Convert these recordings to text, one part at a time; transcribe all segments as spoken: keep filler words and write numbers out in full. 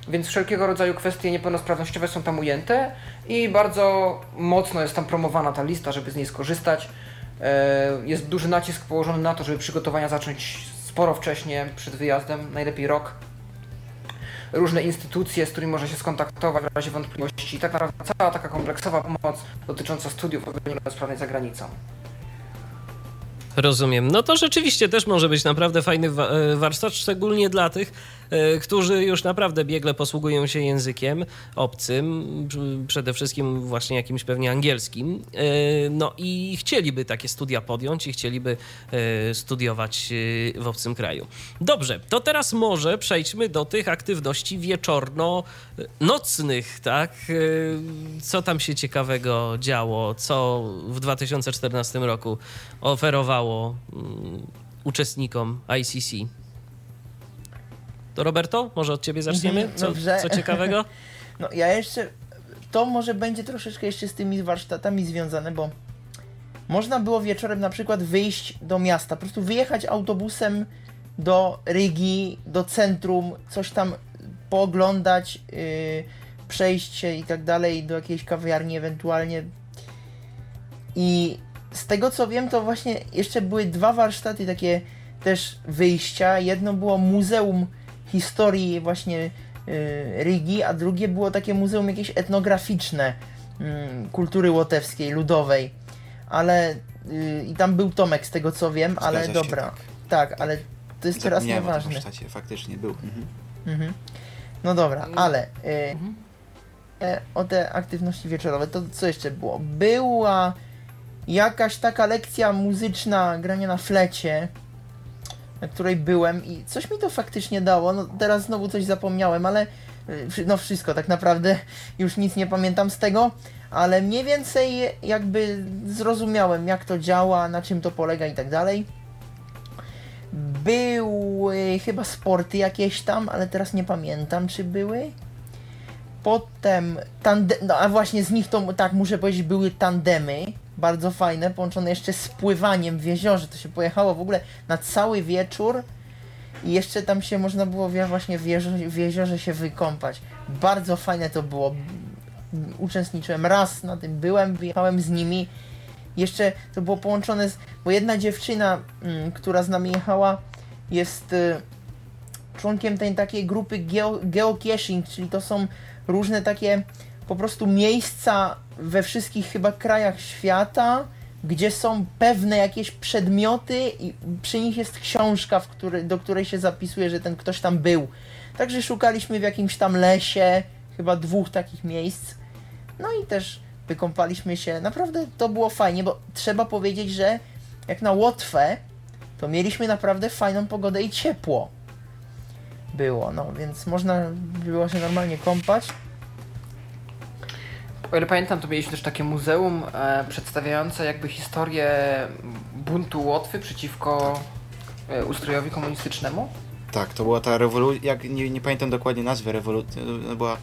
więc wszelkiego rodzaju kwestie niepełnosprawnościowe są tam ujęte i bardzo mocno jest tam promowana ta lista, żeby z niej skorzystać. Jest duży nacisk położony na to, żeby przygotowania zacząć sporo wcześniej, przed wyjazdem, najlepiej rok. Różne instytucje, z którymi można się skontaktować w razie wątpliwości. I tak naprawdę cała taka kompleksowa pomoc dotycząca studiów osoby niepełnosprawnej za granicą. Rozumiem. No to rzeczywiście też może być naprawdę fajny wa- warsztat, szczególnie dla tych, e, którzy już naprawdę biegle posługują się językiem obcym, przede wszystkim właśnie jakimś pewnie angielskim, e, no i chcieliby takie studia podjąć i chcieliby e, studiować e, w obcym kraju. Dobrze, to teraz może przejdźmy do tych aktywności wieczorno-nocnych, tak? E, co tam się ciekawego działo, co w dwa tysiące czternastym roku oferowało um, uczestnikom I C C. To Roberto, może od ciebie zaczniemy? Co, co ciekawego? No ja jeszcze, to może będzie troszeczkę jeszcze z tymi warsztatami związane, bo można było wieczorem na przykład wyjść do miasta, po prostu wyjechać autobusem do Rygi, do centrum, coś tam pooglądać, yy, przejść się i tak dalej, do jakiejś kawiarni ewentualnie. I z tego co wiem, to właśnie jeszcze były dwa warsztaty takie też wyjścia. Jedno było Muzeum Historii właśnie yy, Rygi, a drugie było takie muzeum jakieś etnograficzne yy, kultury łotewskiej, ludowej. Ale yy, i tam był Tomek z tego co wiem, Zgadza ale się, dobra. tak. Tak, ale to jest teraz Zapomniałem nieważne. o tym warsztacie, faktycznie był. Mhm. Mhm. No dobra, ale yy, mhm. e, o te aktywności wieczorowe, to co jeszcze było? Była jakaś taka lekcja muzyczna, grania na flecie, na której byłem i coś mi to faktycznie dało. No teraz znowu coś zapomniałem, ale no wszystko tak naprawdę, już nic nie pamiętam z tego, ale mniej więcej jakby zrozumiałem, jak to działa, na czym to polega i tak dalej. Były chyba sporty jakieś tam, ale teraz nie pamiętam, czy były. Potem, tande- no a właśnie z nich to, tak muszę powiedzieć, były tandemy, bardzo fajne, połączone jeszcze z pływaniem w jeziorze. To się pojechało w ogóle na cały wieczór i jeszcze tam się można było właśnie w jeziorze, w jeziorze się wykąpać. Bardzo fajne to było. Uczestniczyłem raz na tym, byłem, wyjechałem z nimi. Jeszcze to było połączone z, bo jedna dziewczyna, m, która z nami jechała, jest y, członkiem tej takiej grupy geo, geocaching, czyli to są różne takie po prostu miejsca we wszystkich chyba krajach świata, gdzie są pewne jakieś przedmioty i przy nich jest książka, w który, do której się zapisuje, że ten ktoś tam był. Także szukaliśmy w jakimś tam lesie, chyba dwóch takich miejsc. No i też wykąpaliśmy się. Naprawdę to było fajnie, bo trzeba powiedzieć, że jak na Łotwę, to mieliśmy naprawdę fajną pogodę i ciepło było, no więc można było się normalnie kąpać. O ile pamiętam, to mieliśmy też takie muzeum e, przedstawiające jakby historię buntu Łotwy przeciwko e, ustrojowi komunistycznemu. Tak, to była ta rewolucja, jak nie, nie pamiętam dokładnie nazwy rewolucji, to była...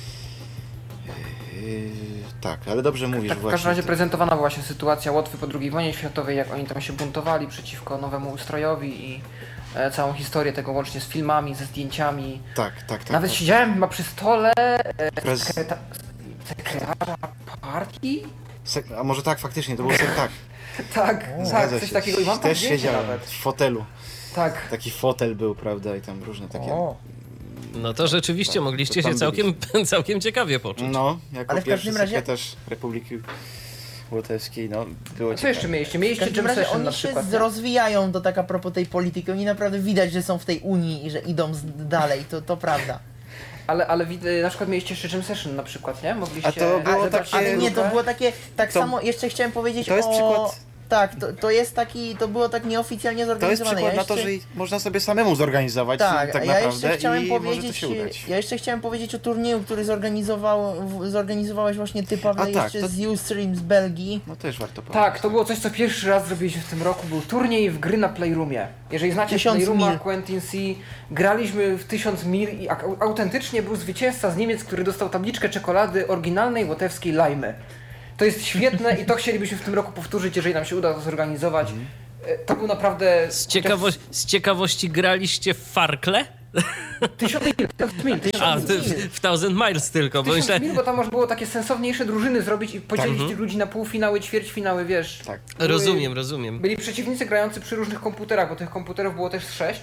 Yy, tak, ale dobrze mówisz tak, właśnie. W każdym razie prezentowana była właśnie sytuacja Łotwy po drugiej wojnie światowej, jak oni tam się buntowali przeciwko nowemu ustrojowi i e, całą historię tego łącznie z filmami, ze zdjęciami. Tak, tak, tak. Nawet tak. siedziałem chyba przy stole e, Prez... sekreta... sekretarza partii? Sek- a może tak, faktycznie, to było tak. tak. tak, O, tak, coś coś takiego i mam tam też zdjęcie siedziałem nawet. w fotelu. Tak. Taki fotel był, prawda, i tam różne takie... O. No to rzeczywiście tak, mogliście to się całkiem, całkiem ciekawie poczuć. No, jako ale w pierwszy każdym razie... sekretarz Republiki Łotewskiej, no, było A co jeszcze mieliście? Mieliście W każdym Jam razie Session oni na się przykład, z- nie? rozwijają do tak a propos tej polityki. Oni naprawdę widać, że są w tej Unii i że idą z- dalej, to, to prawda. Ale, ale wid- na przykład mieliście jeszcze Jam Session na przykład, nie? Mogliście... A to było zebrać takie- Ale nie, to grupę? było takie, tak To- samo, jeszcze chciałem powiedzieć to jest o... przykład- Tak, to, to jest taki, to było tak nieoficjalnie To jest zorganizowane. przykład ja na to, jeszcze... że można sobie samemu zorganizować Tak, tak a ja naprawdę jeszcze chciałem i może to powiedzieć, się udać. ja jeszcze chciałem powiedzieć o turnieju, który zorganizował, w- zorganizowałeś właśnie ty, Pawle, A tak, jeszcze to- z Ustream z Belgii. No też warto powiedzieć. Tak, to było coś, co pierwszy raz zrobiliśmy w tym roku, był turniej w gry na Playroomie. Jeżeli znacie Tysiąc Playrooma, mil. Quentin C, graliśmy w tysiąc mil i ak- autentycznie był zwycięzca z Niemiec, który dostał tabliczkę czekolady oryginalnej łotewskiej Lajmy. To jest świetne i to chcielibyśmy w tym roku powtórzyć, jeżeli nam się uda to zorganizować. E, To był naprawdę... Z, ciekawo- z ciekawości graliście w farkle? Tysiąc mil, tysiąc mil, tysiąc A, mil. ty w, w Thousand Miles tylko, bo Tysiąc myślę... mil, bo tam można było takie sensowniejsze drużyny zrobić i podzielić Mhm. tych ludzi na półfinały, ćwierćfinały, wiesz. Tak. Były- Rozumiem, rozumiem. Byli przeciwnicy grający przy różnych komputerach, bo tych komputerów było też sześć.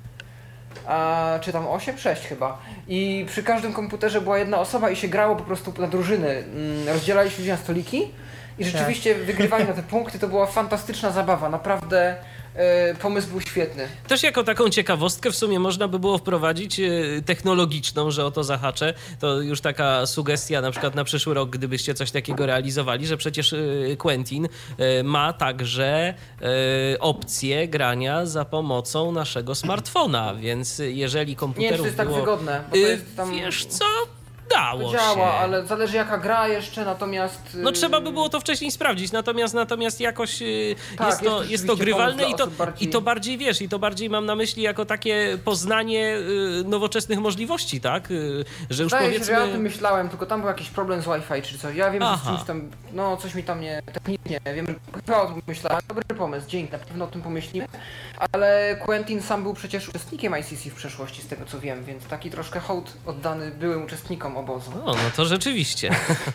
A, czy tam osiem? sześć chyba. I przy każdym komputerze była jedna osoba i się grało po prostu na drużyny. Mm, Rozdzielaliśmy się na stoliki i rzeczywiście wygrywali na te punkty. To była fantastyczna zabawa. Naprawdę e, pomysł był świetny. Też jako taką ciekawostkę w sumie można by było wprowadzić e, technologiczną, że o to zahaczę. To już taka sugestia na przykład na przyszły rok, gdybyście coś takiego realizowali, że przecież e, Quentin e, ma także e, opcję grania za pomocą naszego smartfona, więc jeżeli Nie wiem, czy komputerów to jest tak było... wygodne. Bo to E, jest tam... Wiesz co? Dało To działa, się. ale zależy jaka gra jeszcze, natomiast... No y, trzeba by było to wcześniej sprawdzić, natomiast natomiast jakoś y, Tak, jest, to, jest jest to rzeczywiście grywalne pomysł i dla to, osób bardziej- i to bardziej wiesz, i to bardziej mam na myśli jako takie poznanie y, nowoczesnych możliwości, tak? Y, że już Zdaje się, powiedzmy... że ja o tym myślałem, tylko tam był jakiś problem z Wi-Fi czy coś. Ja wiem, że z Aha. czymś tam, no coś mi tam nie, technicznie, wiem, że chyba o tym myślałem. Dobry pomysł, dzięki, na pewno o tym pomyślimy. Ale Quentin sam był przecież uczestnikiem I C C w przeszłości, z tego co wiem, więc taki troszkę hołd oddany byłym uczestnikom obozu. O, no to rzeczywiście.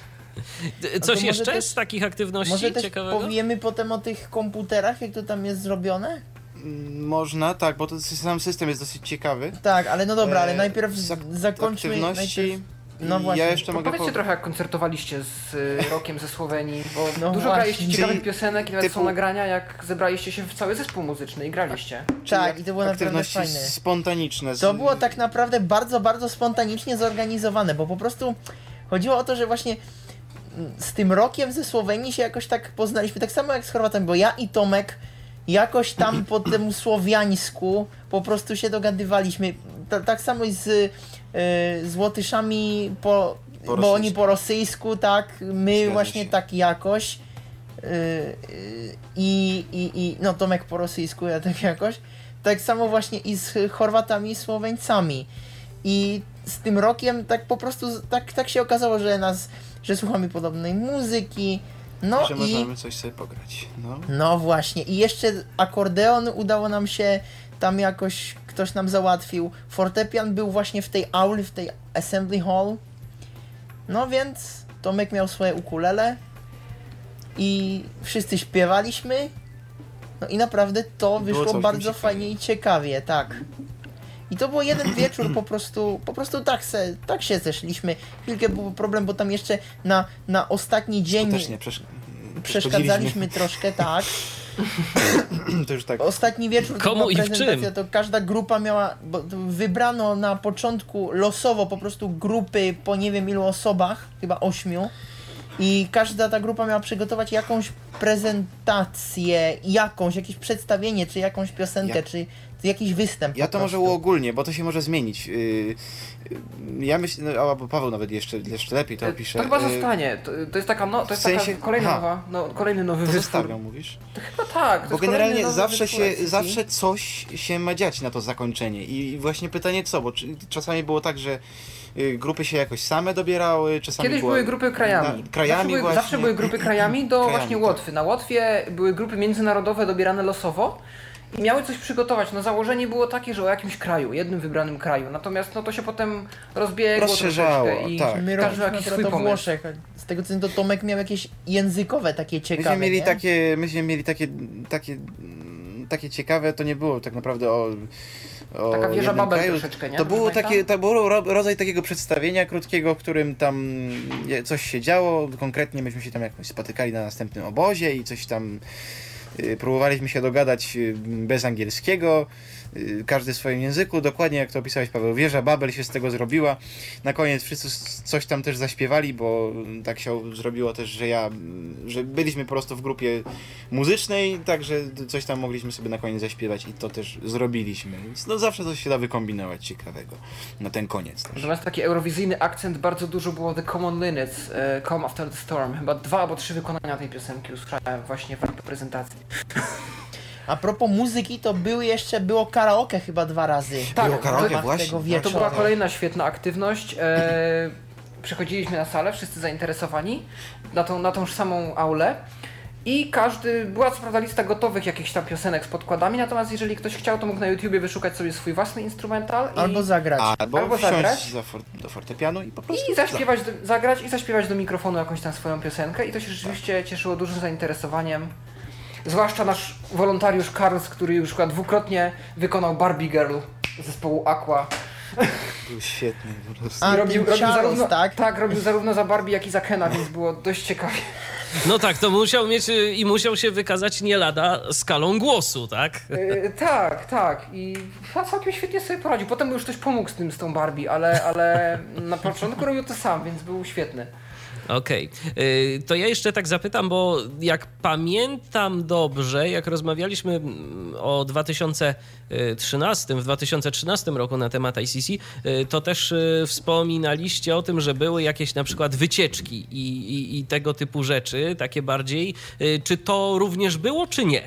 Coś może jeszcze też- z takich aktywności Może też ciekawego? powiemy potem o tych komputerach, jak to tam jest zrobione? Mm, Można, tak, bo to sam system jest dosyć ciekawy. Tak, ale no dobra, ale E, najpierw z ak- zakończmy... aktywności. Najpierw... No I właśnie. Ja jeszcze To mogę powiedzcie po... trochę jak koncertowaliście z y, Rokiem ze Słowenii, bo No dużo właśnie. graliście ciekawych Czyli piosenek i nawet typu- są nagrania, jak zebraliście się w cały zespół muzyczny i graliście. Tak, i to było naprawdę aktywności fajne. spontaniczne. z- To było tak naprawdę bardzo, bardzo spontanicznie zorganizowane, bo po prostu chodziło o to, że właśnie mm, z tym rokiem ze Słowenii się jakoś tak poznaliśmy, tak samo jak z Chorwatami, bo ja i Tomek jakoś tam po temu słowiańsku po prostu się dogadywaliśmy. Ta, tak samo i z, y, z Łotyszami, po, Po bo rosyjsku. oni po rosyjsku, tak, my Zgadza właśnie się. tak jakoś. Y, y, I, i, I no Tomek po rosyjsku, ja tak jakoś. Tak samo właśnie i z Chorwatami i Słoweńcami. I z tym rokiem tak po prostu z- tak, tak się okazało, że nas, że słuchamy podobnej muzyki. No że i możemy coś sobie pograć. No. no właśnie. I jeszcze akordeon udało nam się tam jakoś ktoś nam załatwił. Fortepian był właśnie w tej auli, w tej assembly hall. No więc Tomek miał swoje ukulele i wszyscy śpiewaliśmy. No i naprawdę to wyszło całkiem bardzo ciekawie. fajnie i ciekawie, tak. I to był jeden wieczór, po prostu, po prostu tak, se, tak się zeszliśmy. Chwilkę był problem, bo tam jeszcze na, na ostatni dzień Też nie przesz... przeszkadzaliśmy troszkę, tak. To już tak. Ostatni wieczór to Komu była i w prezentacja, czym? to każda grupa miała, bo to wybrano na początku losowo po prostu grupy po nie wiem ilu osobach, chyba ośmiu. I każda ta grupa miała przygotować jakąś prezentację, jakąś, jakieś przedstawienie, czy jakąś piosenkę, Ja- czy, czy jakiś występ. Ja po to może prostu. uogólnię, bo to się może zmienić. Yy, yy, Ja myślę, no, albo Paweł nawet jeszcze, jeszcze lepiej to opisze. To chyba Yy, zostanie, to, to jest taka, no, to jest w sensie- taka kolejna aha. nowa, no, kolejny nowy To występ. zostawiam, mówisz? Chyba tak, to Bo jest kolejny generalnie nowy zawsze wytwór I C się, C. zawsze coś się ma dziać na to zakończenie. I właśnie pytanie co, bo czy, czasami było tak, że y, grupy się jakoś same dobierały, czasami Kiedyś było, były grupy krajami. Na, krajami zawsze, były, właśnie. zawsze były grupy krajami do Krajami, właśnie tak. Łotwy. Na Łotwie były grupy międzynarodowe dobierane losowo i miały coś przygotować. No założenie było takie, że o jakimś kraju, jednym wybranym kraju. Natomiast no to się potem rozbiegło Rozszerzało, troszeczkę i tak. My każdy robiliśmy miał jakiś akurat swój o pomysł. Włoszech. Z tego co wiem, to Tomek miał jakieś językowe takie ciekawe, Myśmy mieli nie? takie, myśmy mieli takie, takie, takie ciekawe, to nie było tak naprawdę o, o Taka wieża jednym Babel kraju. troszeczkę, nie? To było Pamiętam? takie, to był ro- rodzaj takiego przedstawienia krótkiego, w którym tam je- coś się działo, konkretnie myśmy się tam jakoś spotykali na następnym obozie i coś tam y, próbowaliśmy się dogadać y, bez angielskiego, y, każdy w swoim języku, dokładnie jak to opisałeś Paweł, wieża Babel się z tego zrobiła. Na koniec wszyscy s- coś tam też zaśpiewali, bo tak się zrobiło też, że ja, że byliśmy po prostu w grupie muzycznej, także coś tam mogliśmy sobie na koniec zaśpiewać i to też zrobiliśmy. Więc no zawsze coś się da wykombinować ciekawego na ten koniec też. Natomiast taki eurowizyjny akcent bardzo dużo było The Common Linnets, e, Come After the Storm. Chyba dwa albo trzy wykonania tej piosenki usłyszałem właśnie w prezentacji. A propos muzyki, to były jeszcze, było karaoke chyba dwa razy. Tak, Było karaoke, w ramach właśnie. tego To To wieczoru. była kolejna świetna aktywność. E, przychodziliśmy na salę, wszyscy zainteresowani, na tą, na tą samą aulę I każdy, była co prawda lista gotowych jakichś tam piosenek z podkładami, natomiast jeżeli ktoś chciał, to mógł na YouTubie wyszukać sobie swój własny instrumental i, Albo zagrać. Albo, Albo wsiąść zagrać. za for, do fortepianu i po prostu i zaśpiewać, do, zagrać i zaśpiewać do mikrofonu jakąś tam swoją piosenkę i to się rzeczywiście cieszyło dużym zainteresowaniem. Zwłaszcza nasz wolontariusz Karls, który już chyba dwukrotnie wykonał Barbie Girl zespołu Aqua. Był świetny po prostu. A, I robił, ten robił Charles, zarówno, tak? tak, robił zarówno za Barbie, jak i za Kena, więc było dość ciekawie. No tak, to musiał mieć y, i musiał się wykazać nie lada skalą głosu, tak? Yy, tak, tak. I chyba całkiem świetnie sobie poradził. Potem mu już ktoś pomógł z tym, z tą Barbie, ale, ale na początku robił to sam, więc był świetny. Okej. Y, To ja jeszcze tak zapytam, bo jak pamiętam dobrze, jak rozmawialiśmy mm, o dwa tysiące trzynastym, w dwa tysiące trzynastym roku na temat I C C, y, to też y, wspominaliście o tym, że były jakieś na przykład wycieczki i, i, i tego typu rzeczy, takie bardziej. Y, Czy to również było, czy nie?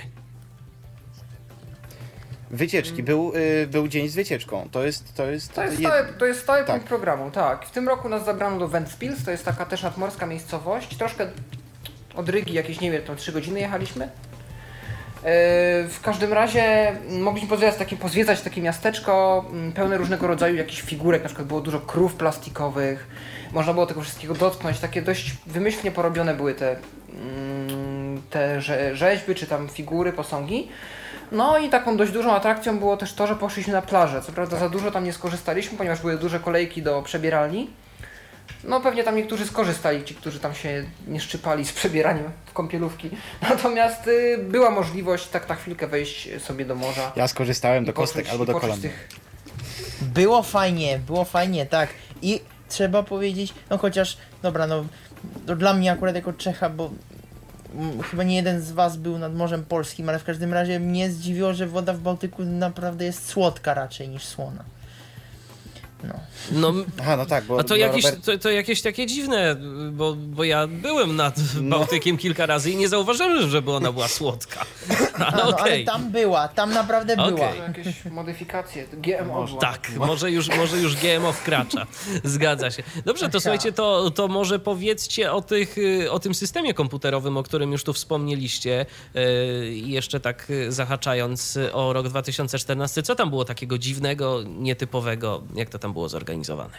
Wycieczki, był, y, był dzień z wycieczką. To jest. To jest, To jest jed- stały, to jest stały tak. punkt programu, tak. W tym roku nas zabrano do Ventspils, to jest taka też nadmorska miejscowość. Troszkę od Rygi, jakieś nie wiem, tam trzy godziny jechaliśmy. Yy, W każdym razie mogliśmy pozwiedzać takie, pozwiedzać takie miasteczko mm, pełne różnego rodzaju jakichś figurek, na przykład było dużo krów plastikowych, można było tego wszystkiego dotknąć, takie dość wymyślnie porobione były te, mm, te rze- rzeźby, czy tam figury, posągi. No i taką dość dużą atrakcją było też to, że poszliśmy na plażę. Co prawda za dużo tam nie skorzystaliśmy, ponieważ były duże kolejki do przebieralni. No pewnie tam niektórzy skorzystali, ci, którzy tam się nie szczypali z przebieraniem w kąpielówki. Natomiast y, była możliwość tak na chwilkę wejść sobie do morza. Ja skorzystałem i do kostek poczuć- albo i do poczuć kolan. tych- Było fajnie, było fajnie, tak. I trzeba powiedzieć, no chociaż, dobra, no, to dla mnie akurat jako Czecha, bo mm, chyba nie jeden z was był nad Morzem Polskim, ale w każdym razie mnie zdziwiło, że woda w Bałtyku naprawdę jest słodka raczej niż słona. No. No, Aha, no tak, bo. a to bo jakieś, Robert- to, to jakieś takie dziwne, bo, bo ja byłem nad Bałtykiem kilka razy i nie zauważyłem, żeby ona była słodka. A, Ale no, okej. ale tam była, tam naprawdę była. Okej. Jakieś modyfikacje, G M O była. Tak, może już, może już G M O wkracza. Zgadza się. Dobrze, to Aha. słuchajcie, to, to może powiedzcie o, tych, y, o tym systemie komputerowym, o którym już tu wspomnieliście. y, I jeszcze tak y, zahaczając o rok dwa tysiące czternasty, co tam było takiego dziwnego, nietypowego, jak to tam było zorganizowane?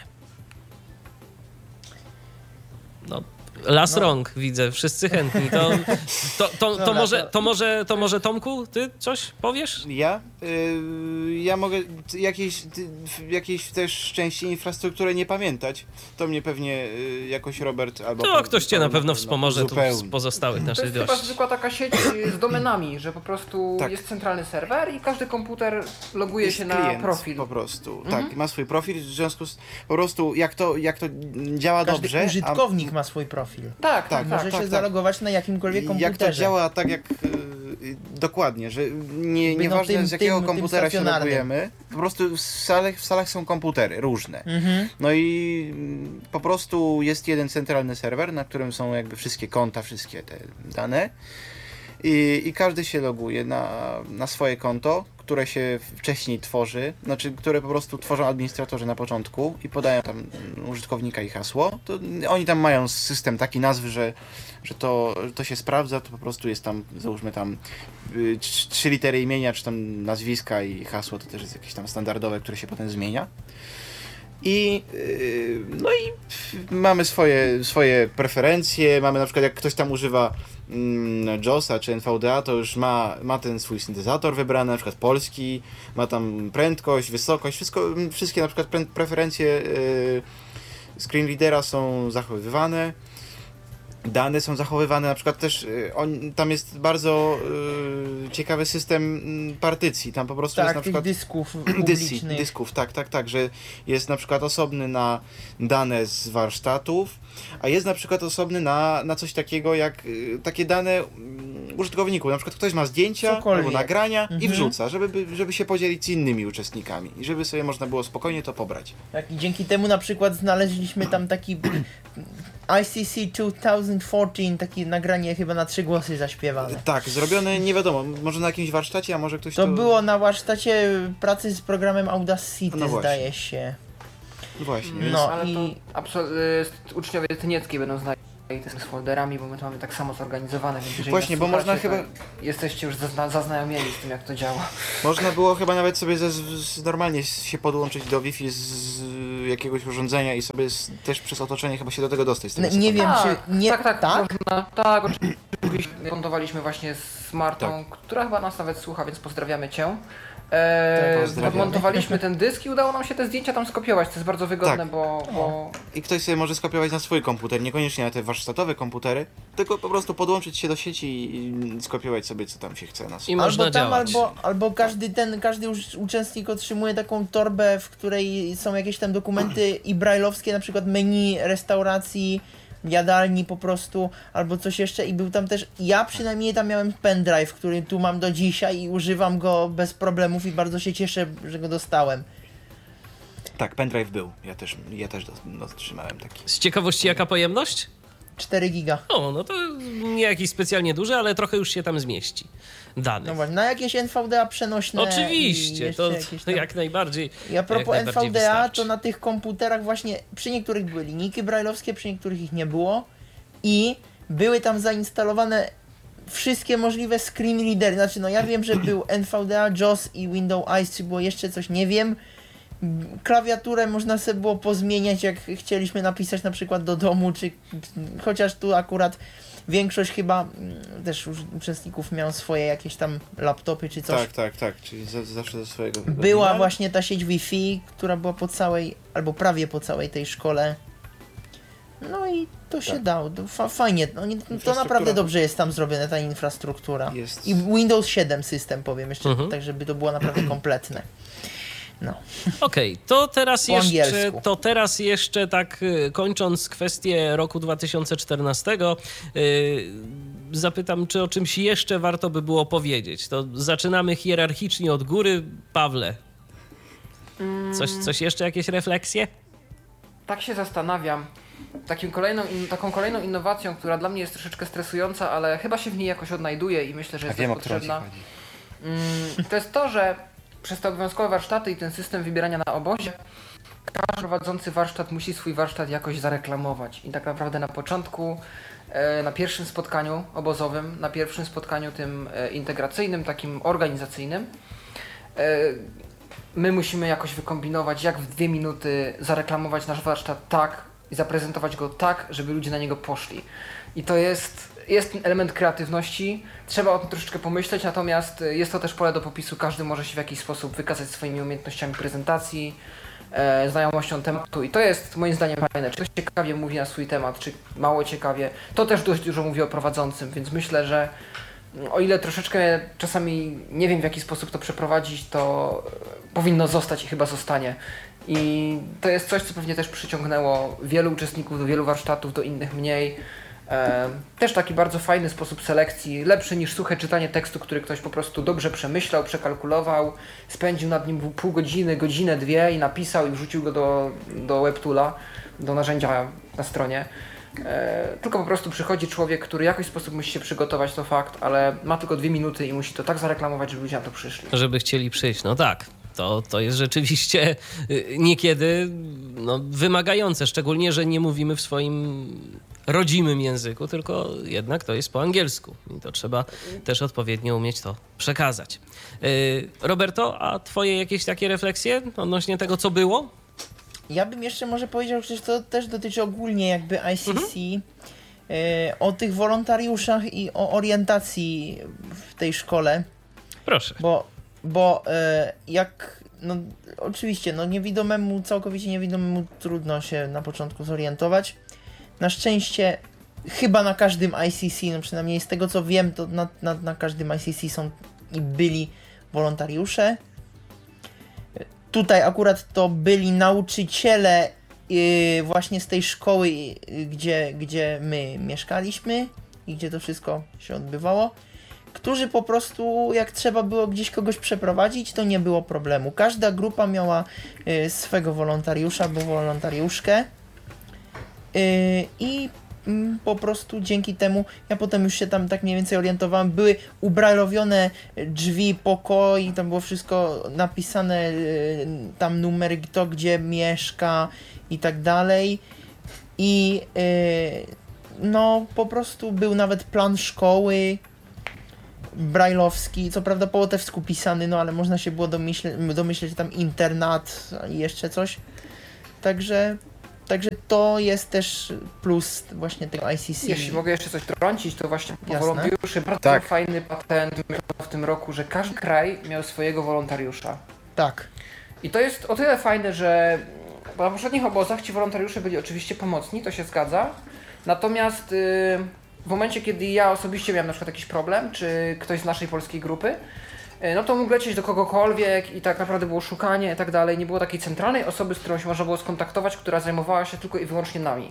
No, las No. rąk widzę, wszyscy chętni. To, to, to, to, Dobra, może, to- to, może, to może Tomku, ty coś powiesz? Ja? Y, ja mogę t- jakiejś, ty- w- jakiejś też części infrastruktury nie pamiętać. To mnie pewnie y, jakoś Robert albo... To pan- ktoś cię na pan- pewno no, wspomoże tu zupełnie. z pozostałych To naszych jest chyba gości. zwykła taka sieć z domenami, że po prostu Tak. jest centralny serwer i każdy komputer loguje Jest się na klient profil. po prostu. Mhm. Tak, ma swój profil, w związku z... Po prostu jak to, jak to działa Każdy dobrze... a- użytkownik ma swój profil. Tak, tak, Tak, tak. Może tak, się tak. zalogować na jakimkolwiek komputerze. Jak to działa tak jak y, y, dokładnie, że nie, Jakby, no, nieważne tym- z jakiego tym- tym komputera się stacjonarnym. logujemy, po prostu w salach, w salach są komputery różne. Mhm. No i mm, po prostu jest jeden centralny serwer, na którym są jakby wszystkie konta, wszystkie te dane i, i każdy się loguje na, na swoje konto, które się wcześniej tworzy, znaczy które po prostu tworzą administratorzy na początku i podają tam mm, użytkownika i hasło. To oni tam mają system taki nazwy, że, że to, że to się sprawdza, to po prostu jest tam, załóżmy tam y, trz- trzy litery imienia, czy tam nazwiska i hasło to też jest jakieś tam standardowe, które się potem zmienia. I yy, no i mamy swoje, swoje preferencje, mamy na przykład jak ktoś tam używa mm, JOSa czy N V D A, to już ma, ma ten swój syntezator wybrany, na przykład polski, ma tam prędkość, wysokość, wszystko, wszystkie na przykład pre- preferencje yy, screen readera są zachowywane. Dane są zachowywane, na przykład też y, on, tam jest bardzo y, ciekawy system mm, partycji, tam po prostu jest Tak, na tych przykład dysków Dysy, publicznych. dysków, tak, tak, tak, że jest na przykład osobny na dane z warsztatów, a jest na przykład osobny na, na coś takiego jak y, takie dane mm, użytkowników. Na przykład ktoś ma zdjęcia Cokolwiek. albo nagrania i Mhm. wrzuca, żeby, by- żeby się podzielić z innymi uczestnikami i żeby sobie można było spokojnie to pobrać. Tak, i dzięki temu na przykład znaleźliśmy tam taki I C C dwa tysiące czternaście, takie nagranie chyba na trzy głosy zaśpiewane. Tak, zrobione nie wiadomo, może na jakimś warsztacie, a może ktoś To to... było na warsztacie pracy z programem Audacity, No właśnie. zdaje się. Właśnie, No. więc... Ale i- to absol- y, uczniowie Tynieckiej będą znać. z folderami, bo my to mamy tak samo zorganizowane, więc jeżeli Właśnie, nas bo można słuchacie, chyba- to jesteście już zazna- zaznajomieni z tym, jak to działa. Można było chyba nawet sobie ze, z, normalnie się podłączyć do Wi-Fi z, z jakiegoś urządzenia i sobie z, też przez otoczenie chyba się do tego dostać. Z tego N- co nie pamiętam. wiem, Tak, czy nie... tak, tak, tak? Można, tak, oczywiście montowaliśmy właśnie z Martą, która chyba nas nawet słucha, więc pozdrawiamy Cię. E, Tak, pozdrawiamy. Podmontowaliśmy ten dysk i udało nam się te zdjęcia tam skopiować, to jest bardzo wygodne, Tak. bo, bo I ktoś sobie może skopiować na swój komputer, niekoniecznie na te warsztatowe komputery, tylko po prostu podłączyć się do sieci i, i skopiować sobie co tam się chce na I można Albo tam, działać. albo, albo każdy ten, każdy uż- uczestnik otrzymuje taką torbę, w której są jakieś tam dokumenty i brajlowskie, na przykład menu restauracji, jadalni po prostu, albo coś jeszcze i był tam też, ja przynajmniej tam miałem pendrive, który tu mam do dzisiaj i używam go bez problemów i bardzo się cieszę, że go dostałem. Tak, pendrive był. Ja też, ja też otrzymałem taki. Z ciekawości jaka pojemność? cztery giga. O, no to nie jakiś specjalnie duży, ale trochę już się tam zmieści danych. No właśnie, na jakieś N V D A przenośne i Oczywiście, jeszcze to, jakieś to tam... jak najbardziej. I a propos jak N najbardziej V D A, wystarczy. to na tych komputerach właśnie przy niektórych były linijki brajlowskie, przy niektórych ich nie było i były tam zainstalowane wszystkie możliwe screen readery. Znaczy, no ja wiem, że był N V D A, JAWS i Windows Eyes, czy było jeszcze coś, nie wiem. Klawiaturę można sobie było pozmieniać, jak chcieliśmy napisać na przykład do domu, czy chociaż tu akurat większość chyba mm, też już uczestników miał swoje jakieś tam laptopy czy coś. Tak, tak, tak, czyli za, zawsze ze swojego. Była Ale- właśnie ta sieć Wi-Fi, która była po całej, albo prawie po całej tej szkole. No i to się Tak. dało. To fa fajnie. No, nie- to Infrastruktura- naprawdę dobrze jest tam zrobiona ta infrastruktura. Jest. I Windows siedem system powiem jeszcze, Mhm. tak żeby to było naprawdę kompletne. No. Okej, to teraz Po jeszcze, angielsku. to teraz jeszcze tak y, kończąc kwestię roku dwa tysiące czternastego, y, zapytam, czy o czymś jeszcze warto by było powiedzieć. To zaczynamy hierarchicznie od góry. Pawle, coś, coś jeszcze, jakieś refleksje? tak się zastanawiam. Takim kolejną, in, taką kolejną innowacją, która dla mnie jest troszeczkę stresująca, ale chyba się w niej jakoś odnajduje i myślę, że Ja jest wiem, też o którą ci potrzebna. chodzi. Mm, to jest to, że przez te obowiązkowe warsztaty i ten system wybierania na obozie, każdy prowadzący warsztat musi swój warsztat jakoś zareklamować. I tak naprawdę na początku, e, na pierwszym spotkaniu obozowym, na pierwszym spotkaniu tym e, integracyjnym, takim organizacyjnym, e, my musimy jakoś wykombinować, jak w dwie minuty zareklamować nasz warsztat tak i zaprezentować go tak, żeby ludzie na niego poszli. I to jest, jest ten element kreatywności, trzeba o tym troszeczkę pomyśleć, natomiast jest to też pole do popisu, każdy może się w jakiś sposób wykazać swoimi umiejętnościami prezentacji, e, znajomością tematu i to jest moim zdaniem fajne, czy ktoś ciekawie mówi na swój temat, czy mało ciekawie, to też dość dużo mówi o prowadzącym, więc myślę, że o ile troszeczkę czasami nie wiem w jaki sposób to przeprowadzić, to powinno zostać i chyba zostanie. I to jest coś, co pewnie też przyciągnęło wielu uczestników do wielu warsztatów, do innych mniej. E, też taki bardzo fajny sposób selekcji, lepszy niż suche czytanie tekstu, który ktoś po prostu dobrze przemyślał, przekalkulował, spędził nad nim pół godziny, godzinę, dwie i napisał i wrzucił go do, do WebToola, do narzędzia na stronie. E, tylko po prostu przychodzi człowiek, który w jakiś sposób musi się przygotować, to fakt, ale ma tylko dwie minuty i musi to tak zareklamować, żeby ludzie na to przyszli. Żeby chcieli przyjść. No tak, to, to jest rzeczywiście y, niekiedy no, wymagające, szczególnie, że nie mówimy w swoim rodzimym języku, tylko jednak to jest po angielsku i to trzeba też odpowiednio umieć to przekazać. Y, Roberto, a twoje jakieś takie refleksje odnośnie tego, co było? Ja bym jeszcze może powiedział, że to też dotyczy ogólnie jakby I C C, e, o tych wolontariuszach i o orientacji w tej szkole, Proszę. bo, bo e, jak, no oczywiście, no niewidomemu, całkowicie niewidomemu trudno się na początku zorientować. Na szczęście chyba na każdym I C C, no przynajmniej z tego co wiem, to na, na, na każdym I C C są i byli wolontariusze. Tutaj akurat to byli nauczyciele yy, właśnie z tej szkoły, yy, gdzie, gdzie my mieszkaliśmy i gdzie to wszystko się odbywało, którzy po prostu jak trzeba było gdzieś kogoś przeprowadzić, to nie było problemu. Każda grupa miała yy, swego wolontariusza albo wolontariuszkę yy, i mm, po prostu dzięki temu, ja potem już się tam tak mniej więcej orientowałem, były ubrajlowione drzwi, pokoi, tam było wszystko napisane, y, tam numer, kto gdzie mieszka i tak dalej. I y, no po prostu był nawet plan szkoły brajlowski, co prawda po łotewsku pisany, no ale można się było domyśleć, domyśleć tam internat i jeszcze coś. Także, także to jest też plus właśnie tego I C C. Jeśli mogę jeszcze coś trącić, to właśnie po Jasne. wolontariuszy bardzo Tak. fajny patent w tym roku, że każdy kraj miał swojego wolontariusza. Tak. I to jest o tyle fajne, że bo na poprzednich obozach ci wolontariusze byli oczywiście pomocni, to się zgadza. Natomiast yy, w momencie, kiedy ja osobiście miałem na przykład jakiś problem, czy ktoś z naszej polskiej grupy, yy, no to mógł lecieć do kogokolwiek i tak naprawdę było szukanie i tak dalej. Nie było takiej centralnej osoby, z którą się można było skontaktować, która zajmowała się tylko i wyłącznie nami.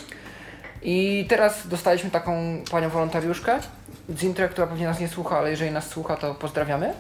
I teraz dostaliśmy taką panią wolontariuszkę z Intre, która pewnie nas nie słucha, ale jeżeli nas słucha, to pozdrawiamy.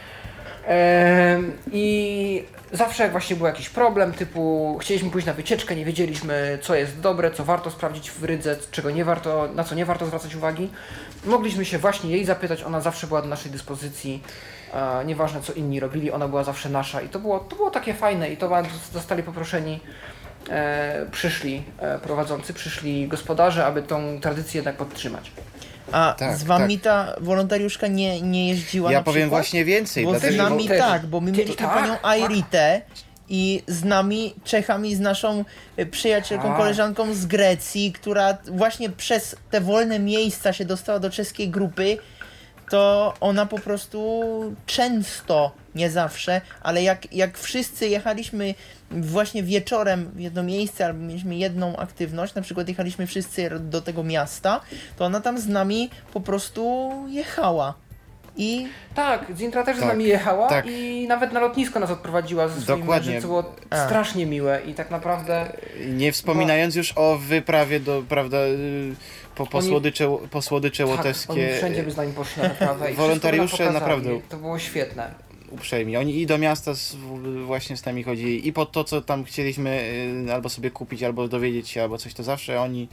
Ehm, I zawsze jak właśnie był jakiś problem, typu chcieliśmy pójść na wycieczkę, nie wiedzieliśmy co jest dobre, co warto sprawdzić w Rydze, czego nie warto, na co nie warto zwracać uwagi, mogliśmy się właśnie jej zapytać, ona zawsze była do naszej dyspozycji, e, nieważne co inni robili, ona była zawsze nasza i to było, to było takie fajne i to zostali poproszeni, e, przyszli e, prowadzący, przyszli gospodarze, aby tą tradycję jednak podtrzymać. A Tak, z wami tak. ta wolontariuszka nie, nie jeździła Ja na powiem przykład? właśnie więcej, Bo dlatego z nami też- tak, bo my Ty- mieliśmy tak, panią tak. Airitę i z nami, Czechami, z naszą y, przyjacielką, Tak. koleżanką z Grecji, która właśnie przez te wolne miejsca się dostała do czeskiej grupy, to ona po prostu często, nie zawsze, ale jak, jak wszyscy jechaliśmy właśnie wieczorem w jedno miejsce, albo mieliśmy jedną aktywność, na przykład jechaliśmy wszyscy do tego miasta, to ona tam z nami po prostu jechała. I Tak, Zintra też z Tak, nami jechała tak. i nawet na lotnisko nas odprowadziła ze swoim Dokładnie. mężem, co było A. strasznie miłe i tak naprawdę nie wspominając już o wyprawie do, prawda, y, po, po, Oni- słodycze, po słodycze tak, oni łotewskie. wszędzie by z nami poszli na wyprawę i Wolontariusze wszystko by nam pokazali. naprawdę- To było świetne. Uprzejmie. Oni i do miasta z, właśnie z nami chodzili i po to, co tam chcieliśmy y, albo sobie kupić, albo dowiedzieć się, albo coś, to zawsze oni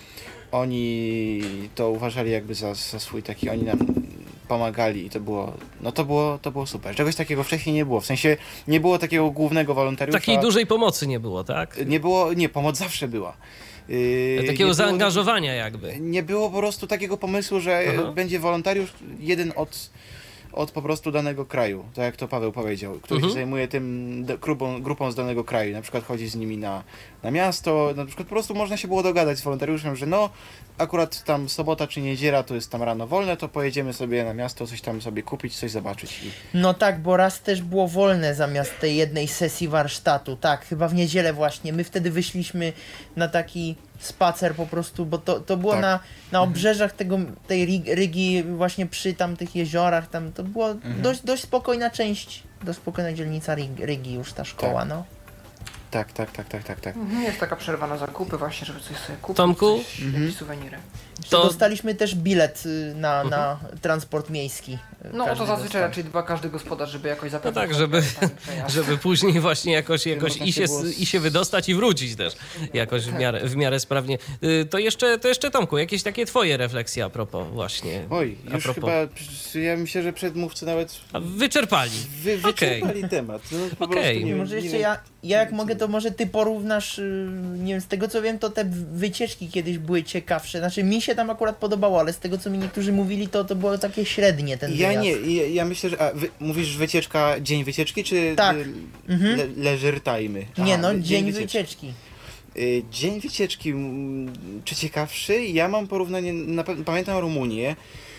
oni to uważali jakby za, za swój taki, oni nam pomagali i to było, no to było, to było super. Czegoś takiego wcześniej nie było, w sensie nie było takiego głównego wolontariusza. Takiej dużej pomocy nie było, tak? Nie było, nie, pomoc zawsze była. Yy, nie Takiego było- zaangażowania jakby. Nie było po prostu takiego pomysłu, że Aha. będzie wolontariusz jeden od, od po prostu danego kraju, tak jak to Paweł powiedział, który Mhm. się zajmuje tym d- grupą, grupą z danego kraju, na przykład chodzi z nimi na, na miasto, na przykład po prostu można się było dogadać z wolontariuszem, że no akurat tam sobota czy niedziela to jest tam rano wolne, to pojedziemy sobie na miasto, coś tam sobie kupić, coś zobaczyć. I no tak, bo raz też było wolne zamiast tej jednej sesji warsztatu, tak, chyba w niedzielę właśnie. My wtedy wyszliśmy na taki spacer po prostu, bo to, to było Tak. na, na obrzeżach tego, tej Rig- Rygi, właśnie przy tam tych jeziorach, tam to było Mhm. dość, dość spokojna część, dość spokojna dzielnica Rig- Rygi już ta szkoła, Tak. no. tak, tak, tak, tak, tak, tak. Mhm, jest taka przerwa na zakupy właśnie, żeby coś sobie kupić, Tomku? coś, Mhm. jakieś suweniry. To... To- Dostaliśmy też bilet y, na, na transport miejski. No Każdy to zazwyczaj dostał. raczej dba każdy gospodarz, żeby jakoś No zapewnić. tak, żeby, tani przejazd. żeby później właśnie jakoś, jakoś można i, się się, było z- i się wydostać i wrócić też jakoś w miarę, w miarę sprawnie. Y, To jeszcze, to jeszcze Tomku, jakieś takie twoje refleksje a propos właśnie. Oj, a już propos. chyba, ja myślę, że przedmówcy nawet A wyczerpali. wy, Okej. wyczerpali temat. No, po Okej. prostu nie I wiem- może nie jeszcze wiem- ja, ja jak mogę, to może ty porównasz, y, nie wiem, z tego co wiem, to te wycieczki kiedyś były ciekawsze. Znaczy mi się tam akurat podobało, ale z tego co mi niektórzy mówili, to to było takie średnie ten Ja wyjazd. nie, ja, ja myślę, że. A, wy, mówisz wycieczka, dzień wycieczki, czy Tak. y, Mhm. le, leisure time? Nie Aha, no, dy- dzień wycieczki. Y, Dzień wycieczki, mm, czy ciekawszy? Ja mam porównanie, na pewno pamiętam Rumunię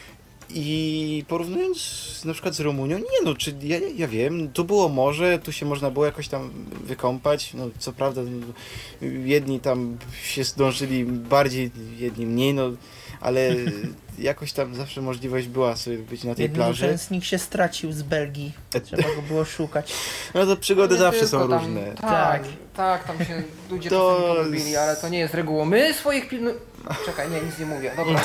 i porównując na przykład z Rumunią, nie no, czy ja, ja wiem, tu było morze, tu się można było jakoś tam wykąpać, no co prawda no, jedni tam się zdążyli bardziej, jedni mniej, no ale jakoś tam zawsze możliwość była sobie być na tej Jeden plaży. uczestnik się stracił z Belgii. Trzeba go było szukać. No to przygody Nie zawsze tylko są tam, różne. Tak, tak, tam się ludzie To czasami pogubili, z- ale to nie jest regułą. My swoich pilnu... Czekaj, nie, nic nie mówię. Dobra.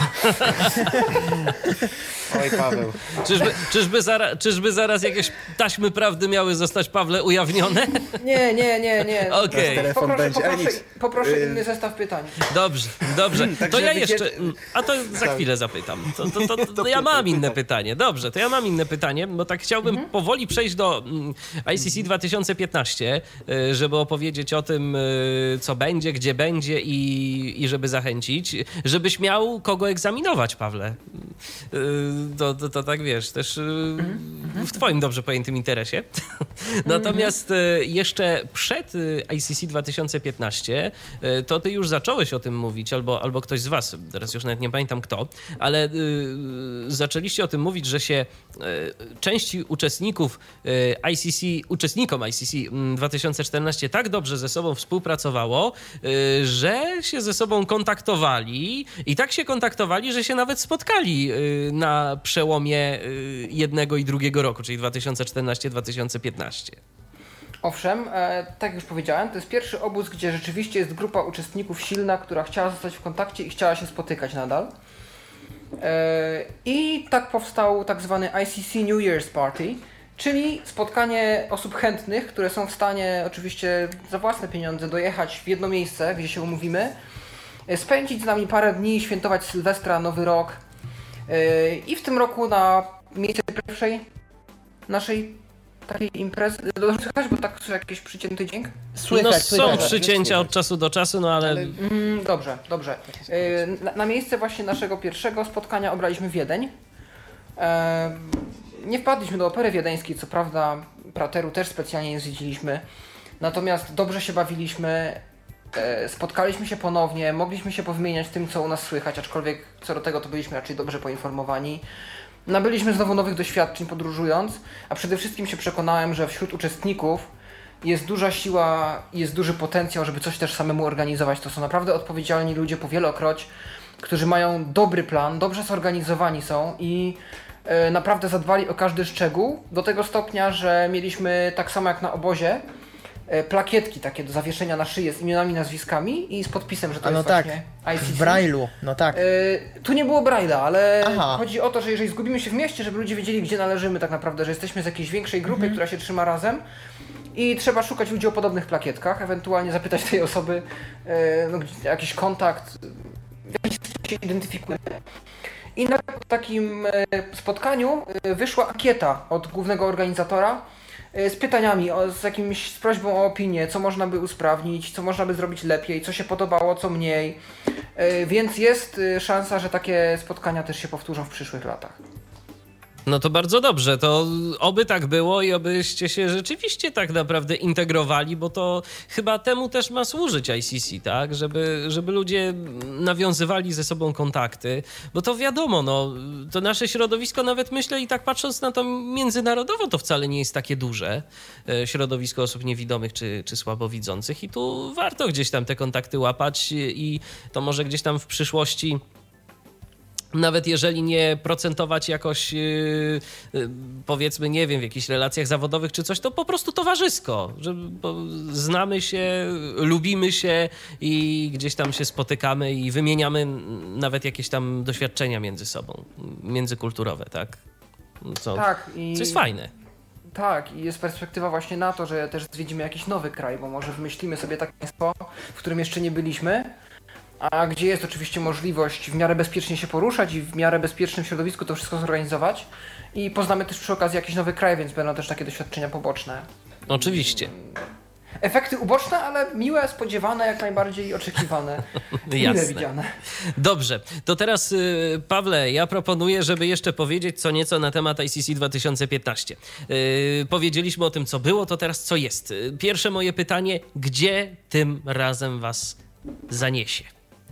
Oj Paweł. Czyżby, czyżby, zara, czyżby zaraz jakieś taśmy prawdy miały zostać, Pawle, ujawnione? Nie, nie, nie, nie. Okej. Telefon Poproszę, będzie, a poproszę, nic. poproszę Y- inny zestaw pytań. Dobrze, dobrze. To Także ja wyciecz- jeszcze. A to za Tak. chwilę zapytam. To, to, to, to, To ja mam pytaj, inne pytaj. pytanie. Dobrze, to ja mam inne pytanie, bo tak chciałbym powoli przejść do mm, I C C dwa tysiące piętnaście, y, żeby opowiedzieć o tym, y, co będzie, gdzie będzie i, i żeby zachęcić. zrobić, żebyś miał kogo egzaminować, Pawle. Yy, To, to, to tak wiesz, też yy, w twoim dobrze pojętym interesie. Natomiast yy, jeszcze przed yy, I C C dwa tysiące piętnaście yy, to ty już zacząłeś o tym mówić, albo, albo ktoś z was, teraz już nawet nie pamiętam kto, ale yy, zaczęliście o tym mówić, że się yy, części uczestników yy, I C C, uczestnikom I C C dwa tysiące czternaście tak dobrze ze sobą współpracowało, yy, że się ze sobą kontaktowali i tak się kontaktowali, że się nawet spotkali yy, na przełomie yy, jednego i drugiego roku, czyli dwa tysiące czternaście dwa tysiące piętnaście. Owszem, e, tak jak już powiedziałem, to jest pierwszy obóz, gdzie rzeczywiście jest grupa uczestników silna, która chciała zostać w kontakcie i chciała się spotykać nadal. E, I tak powstał tak zwany I C C New Year's Party, czyli spotkanie osób chętnych, które są w stanie oczywiście za własne pieniądze dojechać w jedno miejsce, gdzie się umówimy, e, spędzić z nami parę dni, świętować Sylwestra, Nowy Rok. E, I w tym roku na miejsce pierwszej naszej takiej imprezy, dobrze słychać, bo tak słyszę jakiś przycięty dźwięk? Słychać, No, słychać. są przycięcia od czasu do czasu, no ale... Ale- Mm, dobrze, dobrze. E, Na, na miejsce właśnie naszego pierwszego spotkania obraliśmy Wiedeń. E, Nie wpadliśmy do Opery Wiedeńskiej, co prawda Prateru też specjalnie nie zwiedziliśmy. Natomiast dobrze się bawiliśmy, e, spotkaliśmy się ponownie, mogliśmy się powymieniać tym, co u nas słychać, aczkolwiek co do tego to byliśmy raczej dobrze poinformowani. Nabyliśmy znowu nowych doświadczeń podróżując, a przede wszystkim się przekonałem, że wśród uczestników jest duża siła i jest duży potencjał, żeby coś też samemu organizować. To są naprawdę odpowiedzialni ludzie po wielokroć, którzy mają dobry plan, dobrze zorganizowani są i e, naprawdę zadbali o każdy szczegół, do tego stopnia, że mieliśmy tak samo jak na obozie e, plakietki takie do zawieszenia na szyję z imionami, nazwiskami i z podpisem, że to A no jest tak, właśnie I C C. w Braille'u, no tak. E, tu nie było Braille'a, ale Aha. chodzi o to, że jeżeli zgubimy się w mieście, żeby ludzie wiedzieli, gdzie należymy tak naprawdę, że jesteśmy z jakiejś większej grupy, Mhm. która się trzyma razem i trzeba szukać ludzi o podobnych plakietkach, ewentualnie zapytać tej osoby e, no, gdzie- jakiś kontakt, w jakiś sposób się identyfikuje. I na takim e, spotkaniu e, wyszła ankieta od głównego organizatora e, z pytaniami, o, z jakimś, z prośbą o opinię, co można by usprawnić, co można by zrobić lepiej, co się podobało, co mniej. E, Więc jest e, szansa, że takie spotkania też się powtórzą w przyszłych latach. No to bardzo dobrze, to oby tak było i obyście się rzeczywiście tak naprawdę integrowali, bo to chyba temu też ma służyć I C C, tak? Żeby, żeby ludzie nawiązywali ze sobą kontakty, bo to wiadomo, no, to nasze środowisko, nawet myślę i tak patrząc na to międzynarodowo, to wcale nie jest takie duże, e, środowisko osób niewidomych czy, czy słabowidzących i tu warto gdzieś tam te kontakty łapać i to może gdzieś tam w przyszłości nawet jeżeli nie procentować jakoś, yy, yy, powiedzmy, nie wiem, w jakichś relacjach zawodowych czy coś, to po prostu towarzysko, że bo znamy się, lubimy się i gdzieś tam się spotykamy i wymieniamy nawet jakieś tam doświadczenia między sobą, międzykulturowe, tak? Co, Tak, i co jest fajne. Tak, i jest perspektywa właśnie na to, że też zwiedzimy jakiś nowy kraj, bo może wymyślimy sobie takie państwo, w którym jeszcze nie byliśmy, a gdzie jest oczywiście możliwość w miarę bezpiecznie się poruszać i w miarę bezpiecznym środowisku to wszystko zorganizować i poznamy też przy okazji jakiś nowy kraj, więc będą też takie doświadczenia poboczne. Oczywiście. Efekty uboczne, ale miłe, spodziewane, jak najbardziej oczekiwane. Mile Jasne. widziane. Dobrze, to teraz y, Pawle, ja proponuję, żeby jeszcze powiedzieć co nieco na temat I C C dwa tysiące piętnaście. Y, powiedzieliśmy o tym, co było, to teraz co jest. Y, Pierwsze moje pytanie, gdzie tym razem was zaniesie?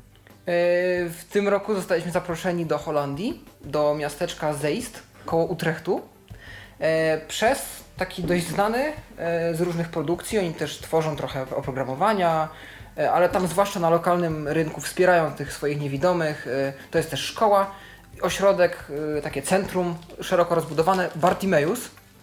W tym roku zostaliśmy zaproszeni do Holandii, do miasteczka Zeist, koło Utrechtu, przez taki dość znany z różnych produkcji. Oni też tworzą trochę oprogramowania, ale tam zwłaszcza na lokalnym rynku wspierają tych swoich niewidomych. To jest też szkoła, ośrodek, takie centrum szeroko rozbudowane, Bartimeus,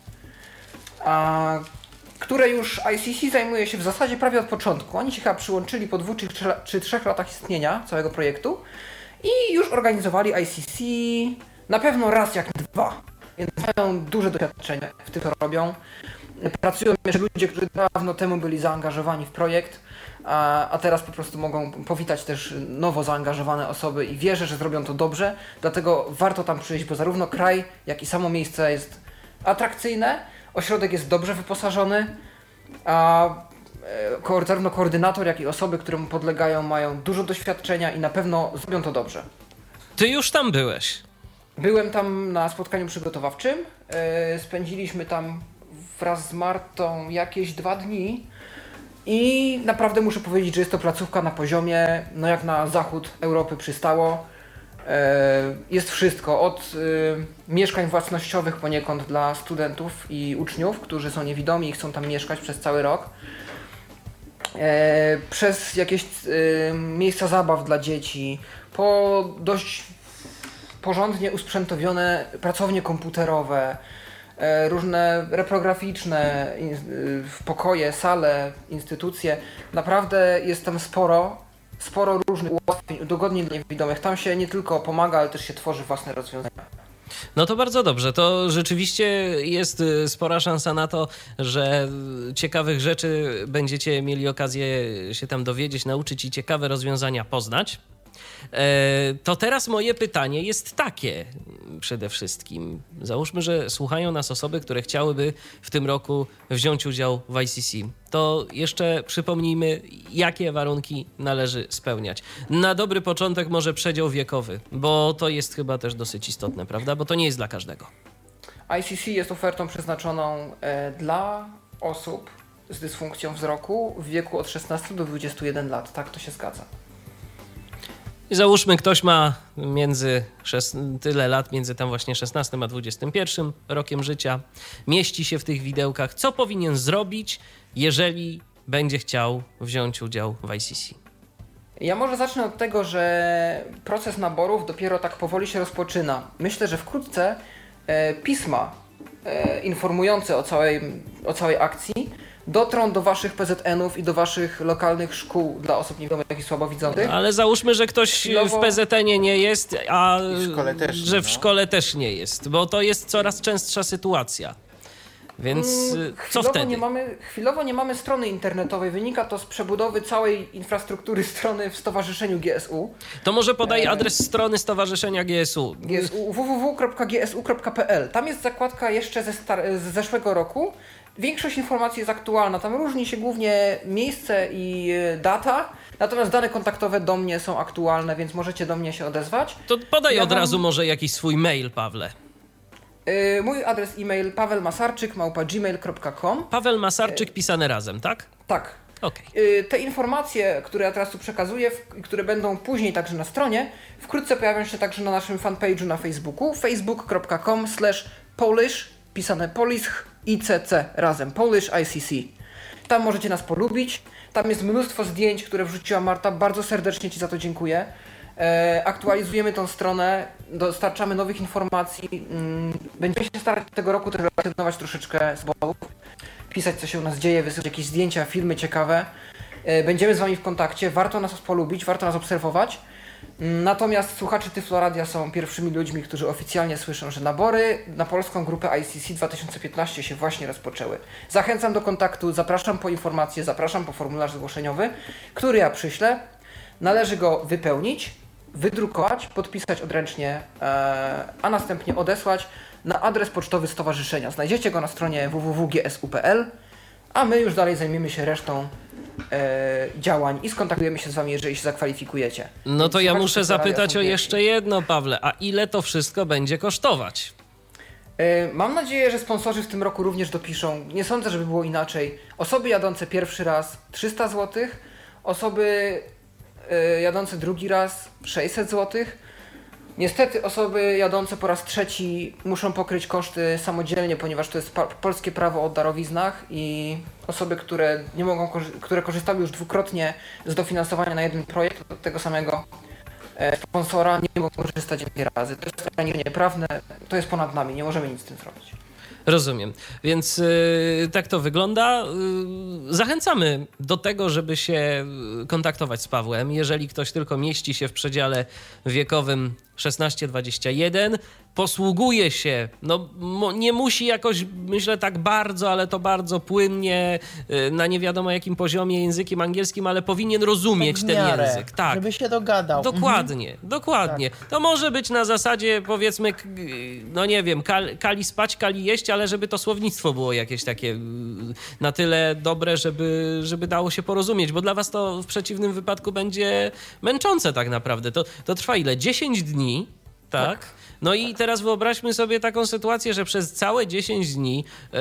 a które już I C C zajmuje się w zasadzie prawie od początku. Oni się chyba przyłączyli po dwóch czy, trze- czy trzech latach istnienia całego projektu i już organizowali I C C na pewno raz jak dwa. Więc mają duże doświadczenie w tym, co robią. Pracują jeszcze ludzie, którzy dawno temu byli zaangażowani w projekt, a, a teraz po prostu mogą powitać też nowo zaangażowane osoby i wierzę, że zrobią to dobrze. Dlatego warto tam przyjść, bo zarówno kraj, jak i samo miejsce jest atrakcyjne. Ośrodek jest dobrze wyposażony, a ko- zarówno koordynator, jak i osoby, które mu podlegają, mają dużo doświadczenia i na pewno zrobią to dobrze. Ty już tam byłeś. Byłem tam na spotkaniu przygotowawczym, e, spędziliśmy tam wraz z Martą jakieś dwa dni i naprawdę muszę powiedzieć, że jest to placówka na poziomie, no jak na zachód Europy przystało. E, Jest wszystko, od e, mieszkań własnościowych poniekąd dla studentów i uczniów, którzy są niewidomi i chcą tam mieszkać przez cały rok, e, przez jakieś e, miejsca zabaw dla dzieci, po dość porządnie usprzętowione pracownie komputerowe, e, różne reprograficzne in, e, pokoje, sale, instytucje. Naprawdę jest tam sporo, sporo różnych ułatwień, udogodnień dla niewidomych. Tam się nie tylko pomaga, ale też się tworzy własne rozwiązania. No to bardzo dobrze. To rzeczywiście jest y, spora szansa na to, że y, ciekawych rzeczy będziecie mieli okazję się tam dowiedzieć, nauczyć i ciekawe rozwiązania poznać. E, To teraz moje pytanie jest takie przede wszystkim. Załóżmy, że słuchają nas osoby, które chciałyby w tym roku wziąć udział w I C C. To jeszcze przypomnijmy, jakie warunki należy spełniać. Na dobry początek może przedział wiekowy, bo to jest chyba też dosyć istotne, prawda? Bo to nie jest dla każdego. I C C jest ofertą przeznaczoną e, dla osób z dysfunkcją wzroku w wieku od szesnastu do dwudziestu jeden lat. Tak, to się zgadza. I załóżmy, ktoś ma między szes- tyle lat, między tam właśnie szesnastym a dwudziestym pierwszym rokiem życia, mieści się w tych widełkach. Co powinien zrobić, jeżeli będzie chciał wziąć udział w I C C? Ja może zacznę od tego, że proces naborów dopiero tak powoli się rozpoczyna. Myślę, że wkrótce e, pisma e, informujące o całej, o całej akcji dotrą do waszych P Z N-ów i do waszych lokalnych szkół dla osób niewidomych i słabowidzących. Ale załóżmy, że ktoś Chwilowo- w P Z N-ie nie jest, a I w szkole też nie, że w no. szkole też nie jest, bo to jest coraz częstsza sytuacja. Więc Mm, y, co chwilowo wtedy? Nie mamy, chwilowo nie mamy strony internetowej. Wynika to z przebudowy całej infrastruktury strony w Stowarzyszeniu G S U. To może podaj Eee. adres strony Stowarzyszenia G S U. G S U w w w kropka g s u kropka p l. Tam jest zakładka jeszcze ze star- z zeszłego roku. Większość informacji jest aktualna. Tam różni się głównie miejsce i e, data. Natomiast dane kontaktowe do mnie są aktualne, więc możecie do mnie się odezwać. To podaj Ja od wam- razu może jakiś swój mail, Pawle. Yy, mój adres e-mail pawelmasarczyk małpa gmail kropka com. Paweł Masarczyk pisane razem, tak? Tak. Okej. Yy, te informacje, które ja teraz tu przekazuję, w, które będą później także na stronie, wkrótce pojawią się także na naszym fanpage'u na Facebooku facebook kropka com slash polish, pisane polish I C C razem, Polish I C C. Tam możecie nas polubić, tam jest mnóstwo zdjęć, które wrzuciła Marta, bardzo serdecznie Ci za to dziękuję. E, aktualizujemy tą stronę, dostarczamy nowych informacji, mm, będziemy się starać tego roku też relacjonować troszeczkę z blogów, pisać co się u nas dzieje, wysyłać jakieś zdjęcia, filmy ciekawe. E, będziemy z Wami w kontakcie, warto nas polubić, warto nas obserwować. Natomiast słuchacze Tyfloradia są pierwszymi ludźmi, którzy oficjalnie słyszą, że nabory na polską grupę I C C dwa tysiące piętnaście się właśnie rozpoczęły. Zachęcam do kontaktu, zapraszam po informacje, zapraszam po formularz zgłoszeniowy, który ja przyślę. Należy go wypełnić, wydrukować, podpisać odręcznie, e, a następnie odesłać na adres pocztowy stowarzyszenia. Znajdziecie go na stronie w w w kropka g s u kropka p l, a my już dalej zajmiemy się resztą e, działań i skontaktujemy się z Wami, jeżeli się zakwalifikujecie. No to ja Słuchacze muszę Tyfloradia zapytać są o pierwsi. jeszcze jedno, Pawle. A ile to wszystko będzie kosztować? E, Mam nadzieję, że sponsorzy w tym roku również dopiszą. Nie sądzę, żeby było inaczej. Osoby jadące pierwszy raz trzysta złotych, osoby e, jadące drugi raz sześćset złotych. Niestety osoby jadące po raz trzeci muszą pokryć koszty samodzielnie, ponieważ to jest pa- polskie prawo o darowiznach i osoby, które nie mogą, korzy- które korzystały już dwukrotnie z dofinansowania na jeden projekt od tego samego e, sponsora, nie mogą korzystać dwie razy. To jest ograniczenie prawne, to jest ponad nami, nie możemy nic z tym zrobić. Rozumiem. Więc y, tak to wygląda. Y, zachęcamy do tego, żeby się kontaktować z Pawłem. Jeżeli ktoś tylko mieści się w przedziale wiekowym szesnaście dwadzieścia jeden. Posługuje się, no mo, nie musi jakoś, myślę, tak bardzo, ale to bardzo płynnie, y, na nie wiadomo jakim poziomie językiem angielskim, ale powinien rozumieć Tak w ten miarę, język. Tak. żeby się dogadał. Dokładnie, Mhm. dokładnie. To może być na zasadzie, powiedzmy, k- no nie wiem, kal, kali spać, kali jeść, ale żeby to słownictwo było jakieś takie y, na tyle dobre, żeby, żeby dało się porozumieć, bo dla was to w przeciwnym wypadku będzie męczące tak naprawdę. To, to trwa ile? dziesięć dni, tak? tak. No i teraz wyobraźmy sobie taką sytuację, że przez całe dziesięć dni e,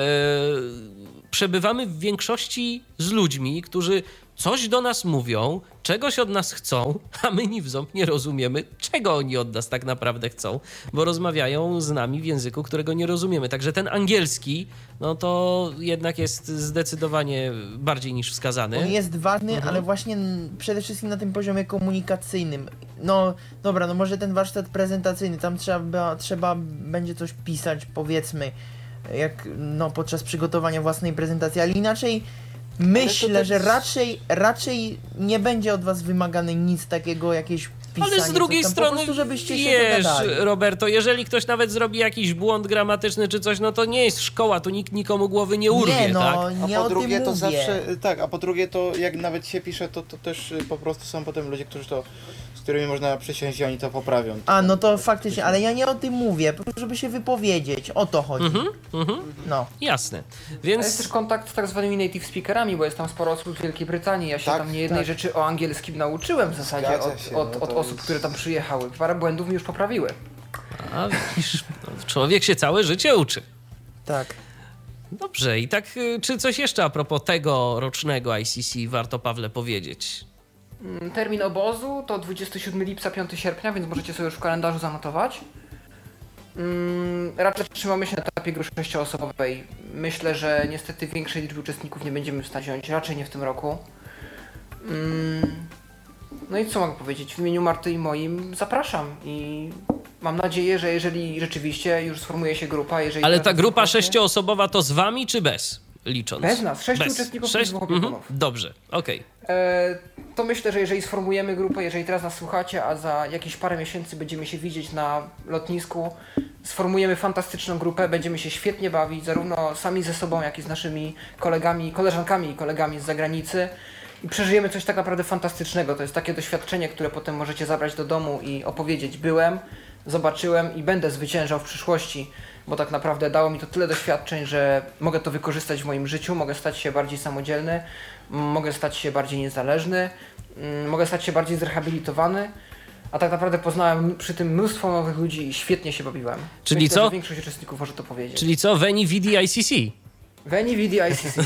przebywamy w większości z ludźmi, którzy coś do nas mówią, czegoś od nas chcą, a my ni w ząb nie rozumiemy, czego oni od nas tak naprawdę chcą, bo rozmawiają z nami w języku, którego nie rozumiemy. Także ten angielski, no to jednak jest zdecydowanie bardziej niż wskazany. On jest ważny, Mhm. ale właśnie n- przede wszystkim na tym poziomie komunikacyjnym. No dobra, no może ten warsztat prezentacyjny, tam trzeba, trzeba będzie coś pisać, powiedzmy, jak no podczas przygotowania własnej prezentacji, ale inaczej myślę, też- że raczej, raczej nie będzie od was wymagane nic takiego, jakieś pisanie, Ale z drugiej coś tam, strony, po prostu, żebyście się wiesz, dogadali. Roberto, jeżeli ktoś nawet zrobi jakiś błąd gramatyczny czy coś, no to nie jest szkoła, tu nikt nikomu głowy nie urwie, nie, no, tak? A nie po o drugie tym to mówię. zawsze, tak, a po drugie to jak nawet się pisze, to, to też y, po prostu są potem ludzie, którzy to, z którymi można przysiąść i oni to poprawią. A, no to faktycznie, ale ja nie o tym mówię, po prostu żeby się wypowiedzieć, o to chodzi. Mhm, mhm, No. jasne. A jest Więc też kontakt z tak zwanymi native speakerami, bo jest tam sporo osób z Wielkiej Brytanii. Ja się Tak, tam niejednej tak. rzeczy o angielskim nauczyłem w zasadzie Zgadza od, się, od, no od to osób, jest- które tam przyjechały. Parę błędów mi już poprawiły. a, widzisz, no, człowiek się całe życie uczy. Tak. Dobrze, i tak, y, czy coś jeszcze a propos tego rocznego I C C warto, Pawle, powiedzieć? Mm, Termin obozu to dwudziestego siódmego lipca, piątego sierpnia, więc możecie sobie już w kalendarzu zanotować. Mm, Raczej trzymamy się na etapie grupy sześcioosobowej. Myślę, że niestety większej liczby uczestników nie będziemy w stanie wziąć, raczej nie w tym roku. Mm, No i co mogę powiedzieć? W imieniu Marty i moim zapraszam i mam nadzieję, że jeżeli rzeczywiście już sformuje się grupa, jeżeli... Ale teraz ta grupa słuchacie- sześcioosobowa to z wami czy bez? Licząc. Bez nas, sześciu Bez. uczestników Sześć? i dwóch Mhm. opiekunów. Dobrze, okej. E, to myślę, że jeżeli sformujemy grupę, jeżeli teraz nas słuchacie, a za jakieś parę miesięcy będziemy się widzieć na lotnisku, sformujemy fantastyczną grupę, będziemy się świetnie bawić, zarówno sami ze sobą, jak i z naszymi kolegami, koleżankami i kolegami z zagranicy i przeżyjemy coś tak naprawdę fantastycznego. To jest takie doświadczenie, które potem możecie zabrać do domu i opowiedzieć: byłem, zobaczyłem i będę zwyciężał w przyszłości, bo tak naprawdę dało mi to tyle doświadczeń, że mogę to wykorzystać w moim życiu, mogę stać się bardziej samodzielny, m, mogę stać się bardziej niezależny, m, mogę stać się bardziej zrehabilitowany, a tak naprawdę poznałem przy tym mnóstwo nowych ludzi i świetnie się bawiłem. Czyli Myślę, co? że większość uczestników może to powiedzieć. Czyli co? Veni Vidi I C C. Veni Vidi I C C.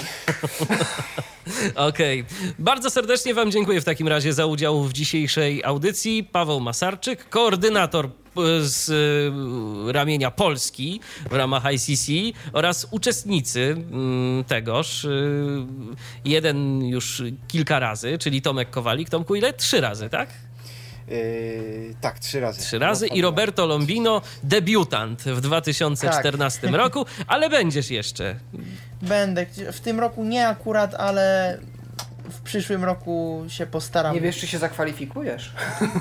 Okej. Bardzo serdecznie wam dziękuję w takim razie za udział w dzisiejszej audycji. Paweł Masarczyk, koordynator e, z e, ramienia Polski w ramach I C C oraz uczestnicy mm, tegoż. e, Jeden już kilka razy, czyli Tomek Kowalik. Tomku, ile? Trzy razy, tak? Yy, tak, trzy razy. Trzy razy. I Roberto Lombino, debiutant w dwa tysiące czternastym roku, ale będziesz jeszcze. Będę. W tym roku nie akurat, ale w przyszłym roku się postaram. Nie wiesz, czy się zakwalifikujesz?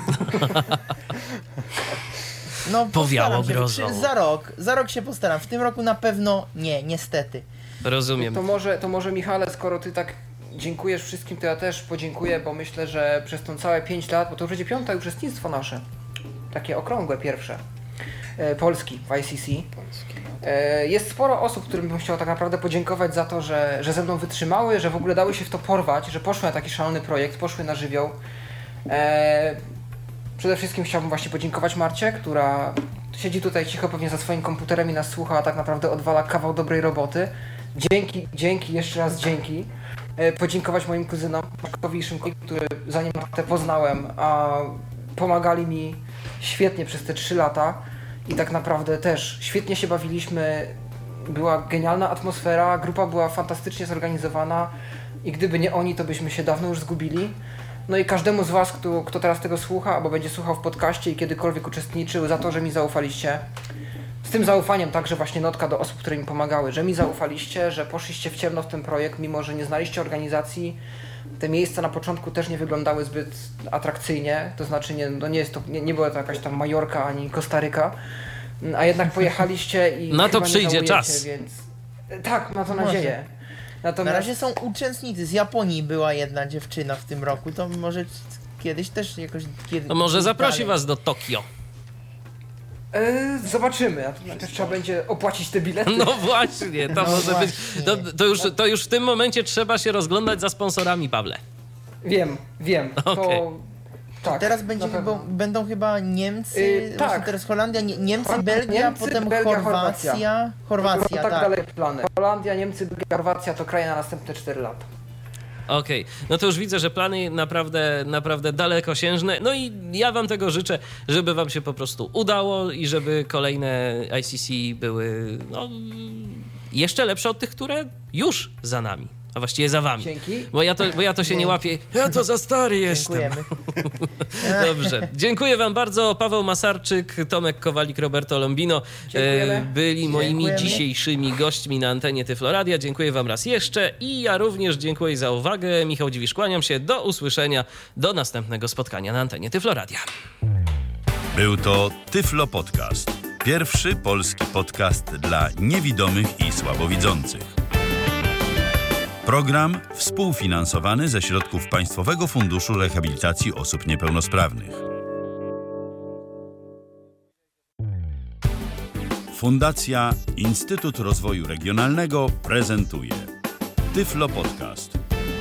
No, Powiało postaram się. grozą. Przy- Za rok. Za rok się postaram. W tym roku na pewno nie, niestety. Rozumiem. To może, to może Michale, skoro ty tak dziękujesz wszystkim, to ja też podziękuję, bo myślę, że przez tą całe pięć lat, bo to już będzie piąte uczestnictwo nasze, takie okrągłe pierwsze, e, Polski w I C C. E, jest sporo osób, którym bym chciał tak naprawdę podziękować za to, że, że ze mną wytrzymały, że w ogóle dały się w to porwać, że poszły na taki szalony projekt, poszły na żywioł. E, przede wszystkim chciałbym właśnie podziękować Marcie, która siedzi tutaj cicho pewnie za swoim komputerem i nas słucha, a tak naprawdę odwala kawał dobrej roboty. Dzięki, dzięki, jeszcze raz dzięki. E, podziękować moim kuzynom Markowi i Szymkowi, który zanim te poznałem, a pomagali mi świetnie przez te trzy lata i tak naprawdę też świetnie się bawiliśmy, była genialna atmosfera, grupa była fantastycznie zorganizowana i gdyby nie oni, to byśmy się dawno już zgubili. No i każdemu z Was, kto, kto teraz tego słucha, albo będzie słuchał w podcaście i kiedykolwiek uczestniczył, za to, że mi zaufaliście. Z tym zaufaniem także właśnie notka do osób, które mi pomagały, że mi zaufaliście, że poszliście w ciemno w ten projekt, mimo że nie znaliście organizacji, Te miejsca na początku też nie wyglądały zbyt atrakcyjnie, to znaczy nie, no nie, jest to, nie, nie była to jakaś tam Majorka ani Kostaryka, a jednak pojechaliście i na to chyba nie przyjdzie żałujecie, czas. Więc... Tak, mam to Może. nadzieję. Natomiast... Na razie są uczestnicy. Z Japonii była jedna dziewczyna w tym roku, to może kiedyś też jakoś... Kiedy, No może gdzieś zaprosi dalej. was do Tokio. E, zobaczymy, a to najpierw trzeba będzie opłacić te bilety. No właśnie, to No może być. właśnie. To, to, już, to już w tym momencie trzeba się rozglądać za sponsorami, Pawle. Wiem, wiem, Okej. to... Tak, Teraz na będziemy, pewno. bo, będą chyba Niemcy, Yy, właśnie tak. teraz Holandia, nie, Niemcy, Holandia, Belgia, Niemcy, potem Belgia, Chorwacja. Chorwacja. Chorwacja, tak, tak. dalej plany. Holandia, Niemcy, Belgia, Chorwacja to kraje na następne cztery lata. Okej, no to już widzę, że plany naprawdę, naprawdę dalekosiężne. No i ja wam tego życzę, żeby wam się po prostu udało i żeby kolejne I C C były no, jeszcze lepsze od tych, które już za nami, a właściwie za wami. Dzięki. Bo ja to, bo ja to się nie łapię. Ja to za stary jestem. Dziękujemy. Dobrze. Dziękuję wam bardzo. Paweł Masarczyk, Tomek Kowalik, Roberto Lombino Dziękujemy. e, byli moimi Dziękujemy. dzisiejszymi gośćmi na antenie Tyfloradia. Dziękuję wam raz jeszcze i ja również dziękuję za uwagę. Michał Dziwisz, kłaniam się. Do usłyszenia. Do następnego spotkania na antenie Tyfloradia. Był to Tyflo Podcast. Pierwszy polski podcast dla niewidomych i słabowidzących. Program współfinansowany ze środków Państwowego Funduszu Rehabilitacji Osób Niepełnosprawnych. Fundacja Instytut Rozwoju Regionalnego prezentuje Tyflo Podcast.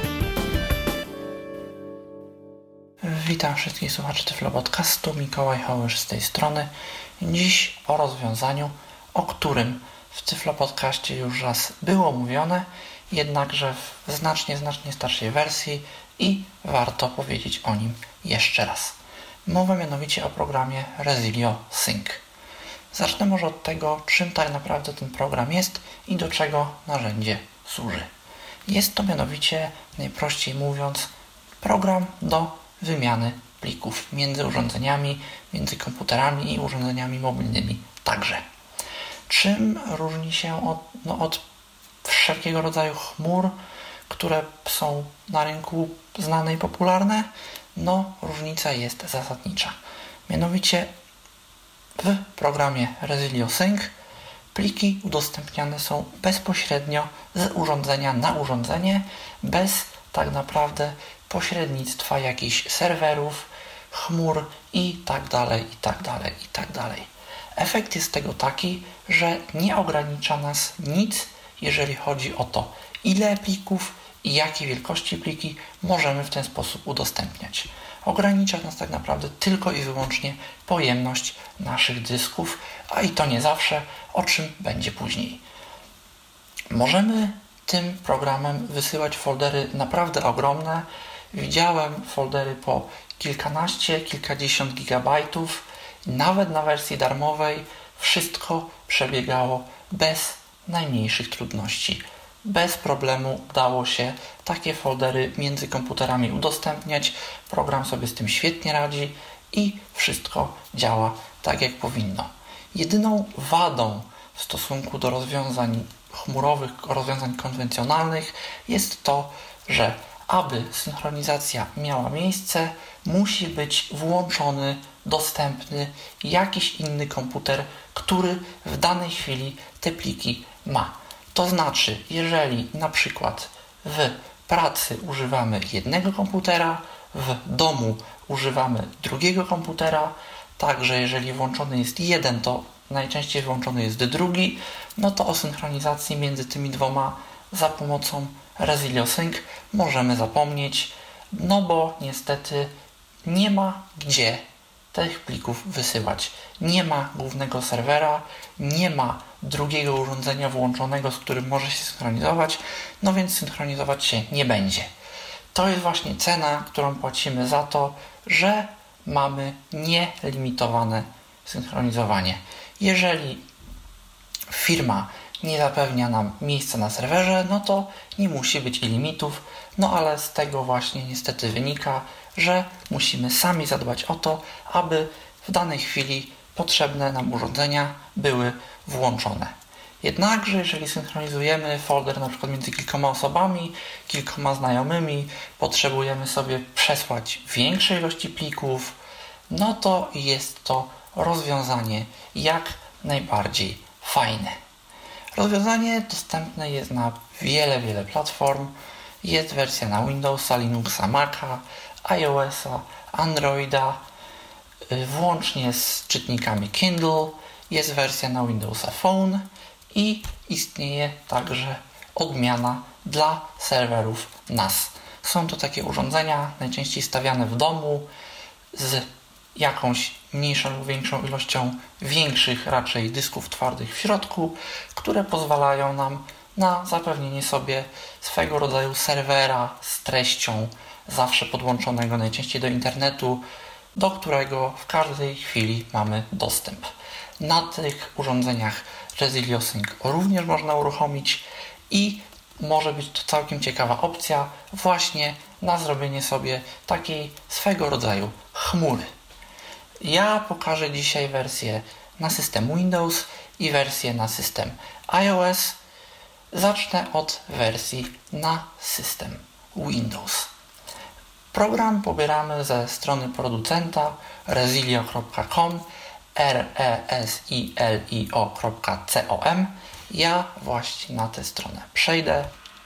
Witam wszystkich słuchaczy Tyflo Podcastu, Mikołaj Hołysz z tej strony. Dziś o rozwiązaniu, o którym w Tyflo Podcaście już raz było mówione, jednakże w znacznie, znacznie starszej wersji i warto powiedzieć o nim jeszcze raz. Mowa mianowicie o programie Resilio Sync. Zacznę może od tego, czym tak naprawdę ten program jest i do czego narzędzie służy. Jest to mianowicie, najprościej mówiąc, program do wymiany plików między urządzeniami, między komputerami i urządzeniami mobilnymi także. Czym różni się od, no, od wszelkiego rodzaju chmur, które są na rynku znane i popularne? No, różnica jest zasadnicza. Mianowicie w programie Resilio Sync pliki udostępniane są bezpośrednio z urządzenia na urządzenie, bez tak naprawdę pośrednictwa jakichś serwerów, chmur i tak dalej, i tak dalej, i tak dalej. Efekt jest tego taki, że nie ogranicza nas nic, jeżeli chodzi o to, ile plików i jakiej wielkości pliki możemy w ten sposób udostępniać. Ogranicza nas tak naprawdę tylko i wyłącznie pojemność naszych dysków, a i to nie zawsze, o czym będzie później. Możemy tym programem wysyłać foldery naprawdę ogromne. Widziałem foldery po kilkanaście, kilkadziesiąt gigabajtów. Nawet na wersji darmowej wszystko przebiegało bez najmniejszych trudności. Bez problemu udało się takie foldery między komputerami udostępniać. Program sobie z tym świetnie radzi i wszystko działa tak, jak powinno. Jedyną wadą w stosunku do rozwiązań chmurowych, rozwiązań konwencjonalnych jest to, że aby synchronizacja miała miejsce, musi być włączony, dostępny jakiś inny komputer, który w danej chwili te pliki ma. To znaczy, jeżeli na przykład w pracy używamy jednego komputera, w domu używamy drugiego komputera, także jeżeli włączony jest jeden, to najczęściej włączony jest drugi, no to o synchronizacji między tymi dwoma za pomocą Resilio Sync możemy zapomnieć, no bo niestety nie ma gdzie tych plików wysyłać. Nie ma głównego serwera, nie ma drugiego urządzenia włączonego, z którym może się synchronizować, no więc synchronizować się nie będzie. To jest właśnie cena, którą płacimy za to, że mamy nielimitowane synchronizowanie. Jeżeli firma nie zapewnia nam miejsca na serwerze, no to nie musi być i limitów, no ale z tego właśnie niestety wynika, że musimy sami zadbać o to, aby w danej chwili potrzebne nam urządzenia były włączone. Jednakże, jeżeli synchronizujemy folder na przykład między kilkoma osobami, kilkoma znajomymi, potrzebujemy sobie przesłać większe ilości plików, no to jest to rozwiązanie jak najbardziej fajne. Rozwiązanie dostępne jest na wiele, wiele platform. Jest wersja na Windowsa, Linuxa, Maca, iOS-a, Androida, włącznie z czytnikami Kindle. Jest wersja na Windowsa Phone i istnieje także odmiana dla serwerów N A S. Są to takie urządzenia, najczęściej stawiane w domu, z jakąś mniejszą lub większą ilością większych raczej dysków twardych w środku, które pozwalają nam na zapewnienie sobie swego rodzaju serwera z treścią zawsze podłączonego najczęściej do internetu, do którego w każdej chwili mamy dostęp. Na tych urządzeniach ResilioSync również można uruchomić i może być to całkiem ciekawa opcja właśnie na zrobienie sobie takiej swego rodzaju chmury. Ja pokażę dzisiaj wersję na system Windows i wersję na system iOS. Zacznę od wersji na system Windows. Program pobieramy ze strony producenta resilio kropka com, r e s i l i o kropka com. Ja właśnie na tę stronę przejdę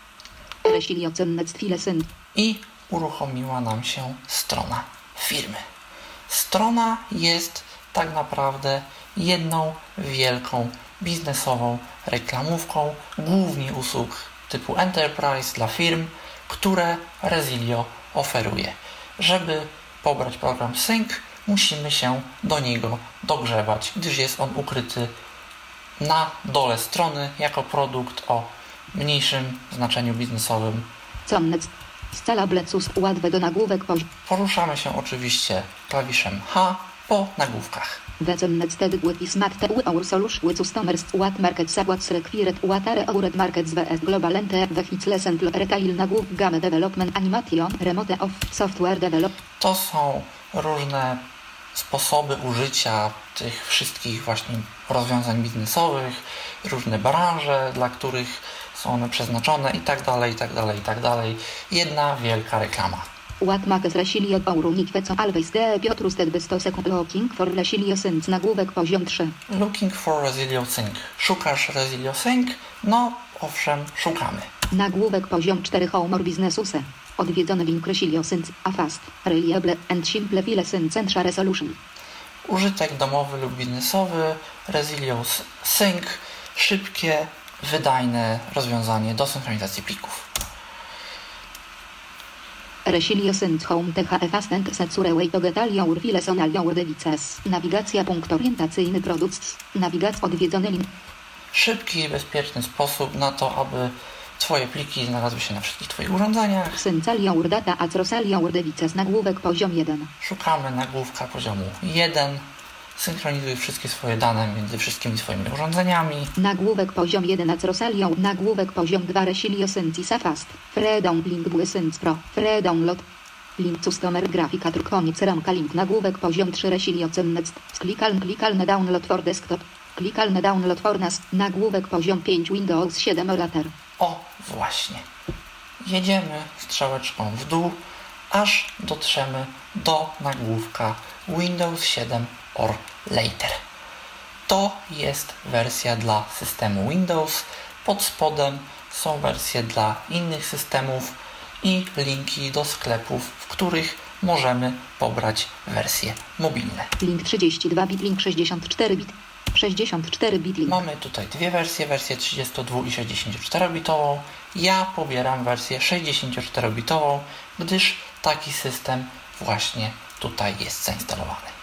i uruchomiła nam się strona firmy. Strona jest tak naprawdę jedną wielką biznesową reklamówką, głównie usług typu Enterprise dla firm, które Resilio oferuje. Żeby pobrać program Sync, musimy się do niego dogrzewać, gdyż jest on ukryty na dole strony jako produkt o mniejszym znaczeniu biznesowym. Scala Blecus łatwe do nagłówek poziom. Poruszamy się oczywiście klawiszem H po nagłówkach. Wecemnet stedy with smart te our solution with customers what market sabwats required watare aured markets vs global ente vehits lesson retail nagłów game development animation remote of software develop. To są różne sposoby użycia tych wszystkich właśnie rozwiązań biznesowych, różne branże, dla których są one przeznaczone i tak dalej, i tak dalej, i tak dalej. Jedna wielka reklama. What makes Resilio Aurunik Weco Always de Piotrus Ted Besto Second Looking for Resilio Sync nagłówek poziom trzy. Looking for Resilio Sync. Szukasz Resilio Sync? No, owszem, szukamy. Nagłówek poziom cztery Home Businessuse. Odwiedzony link Resilio Sync a fast, reliable and simple file sync central resolution. Użytek domowy lub biznesowy, Resilio Sync, szybkie, wydajne rozwiązanie do synchronizacji plików. Resilio Sync Home T H E Fastend Secure Way to Get All Your Files on All Your Devices. Nawigacja punkt orientacyjny Products. Nawigacja odwiedzony link. Szybki i bezpieczny sposób na to, aby Twoje pliki znalazły się na wszystkich Twoich urządzeniach. Sync All Your Data Across All Your Devices. Nagłówek poziom jeden. Szukamy nagłówka poziomu jeden. Synchronizuj wszystkie swoje dane między wszystkimi swoimi urządzeniami. Nagłówek poziom jeden Acrosalio. Nagłówek poziom dwa Resilio Sync a fast. Freedom link Bły Sync Pro. Freedom lot. Link customer grafika koniec ramka link. Nagłówek poziom trzy Resilio Sync. Klikalny klikalny download for desktop. Klikalny download for nas. Nagłówek poziom pięć Windows siedem or later. O, właśnie. Jedziemy strzałeczką w dół, aż dotrzemy do nagłówka Windows siedem or later. To jest wersja dla systemu Windows. Pod spodem są wersje dla innych systemów i linki do sklepów, w których możemy pobrać wersje mobilne. Link trzydzieści dwa bit, link sześćdziesiąt cztery bit. sześćdziesiąt cztery bit link. Mamy tutaj dwie wersje, wersję trzydziestodwu i sześćdziesięcioczterobitową. Ja pobieram wersję sześćdziesięcioczterobitową, gdyż taki system właśnie tutaj jest zainstalowany.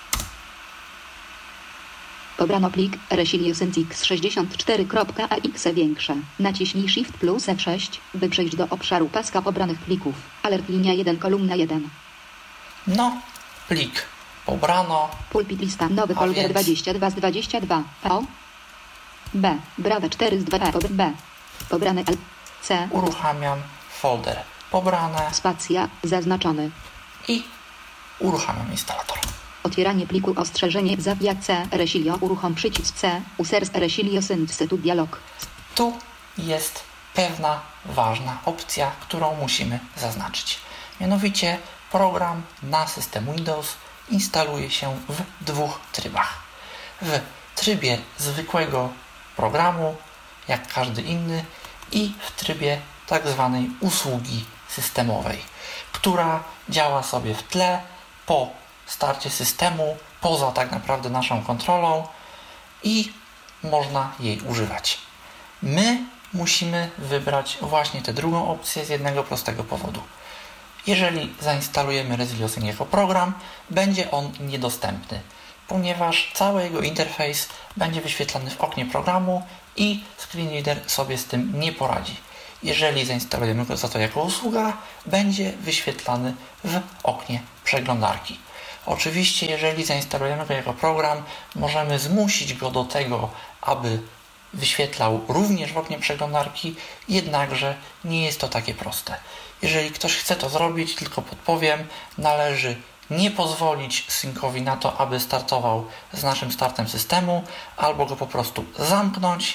Pobrano plik Resilio Sync X sześćdziesiąt cztery kropka a x większe. Naciśnij Shift plus F sześć, by przejść do obszaru paska pobranych plików. Alert linia jeden kolumna jeden. No, plik pobrano. Pulpit lista nowy folder więc... dwadzieścia dwa z dwadzieścia dwa. O. B. Brave cztery z dwa. B. Pobrany L. C. Uruchamiam folder pobrane. Spacja zaznaczony. I uruchamiam instalator. Otwieranie pliku ostrzeżenie Zapia C. Resilio uruchom przycisk C. Users Resilio Synthetu dialog. Tu jest pewna ważna opcja, którą musimy zaznaczyć. Mianowicie program na system Windows instaluje się w dwóch trybach. W trybie zwykłego programu, jak każdy inny, i w trybie tak zwanej usługi systemowej, która działa sobie w tle po starcie systemu, poza tak naprawdę naszą kontrolą i można jej używać. My musimy wybrać właśnie tę drugą opcję z jednego prostego powodu. Jeżeli zainstalujemy Resilio Sync jako program, będzie on niedostępny, ponieważ cały jego interfejs będzie wyświetlany w oknie programu i screenreader sobie z tym nie poradzi. Jeżeli zainstalujemy go za to jako usługa, będzie wyświetlany w oknie przeglądarki. Oczywiście, jeżeli zainstalujemy go jako program, możemy zmusić go do tego, aby wyświetlał również w oknie przeglądarki, jednakże nie jest to takie proste. Jeżeli ktoś chce to zrobić, tylko podpowiem, należy nie pozwolić syncowi na to, aby startował z naszym startem systemu, albo go po prostu zamknąć,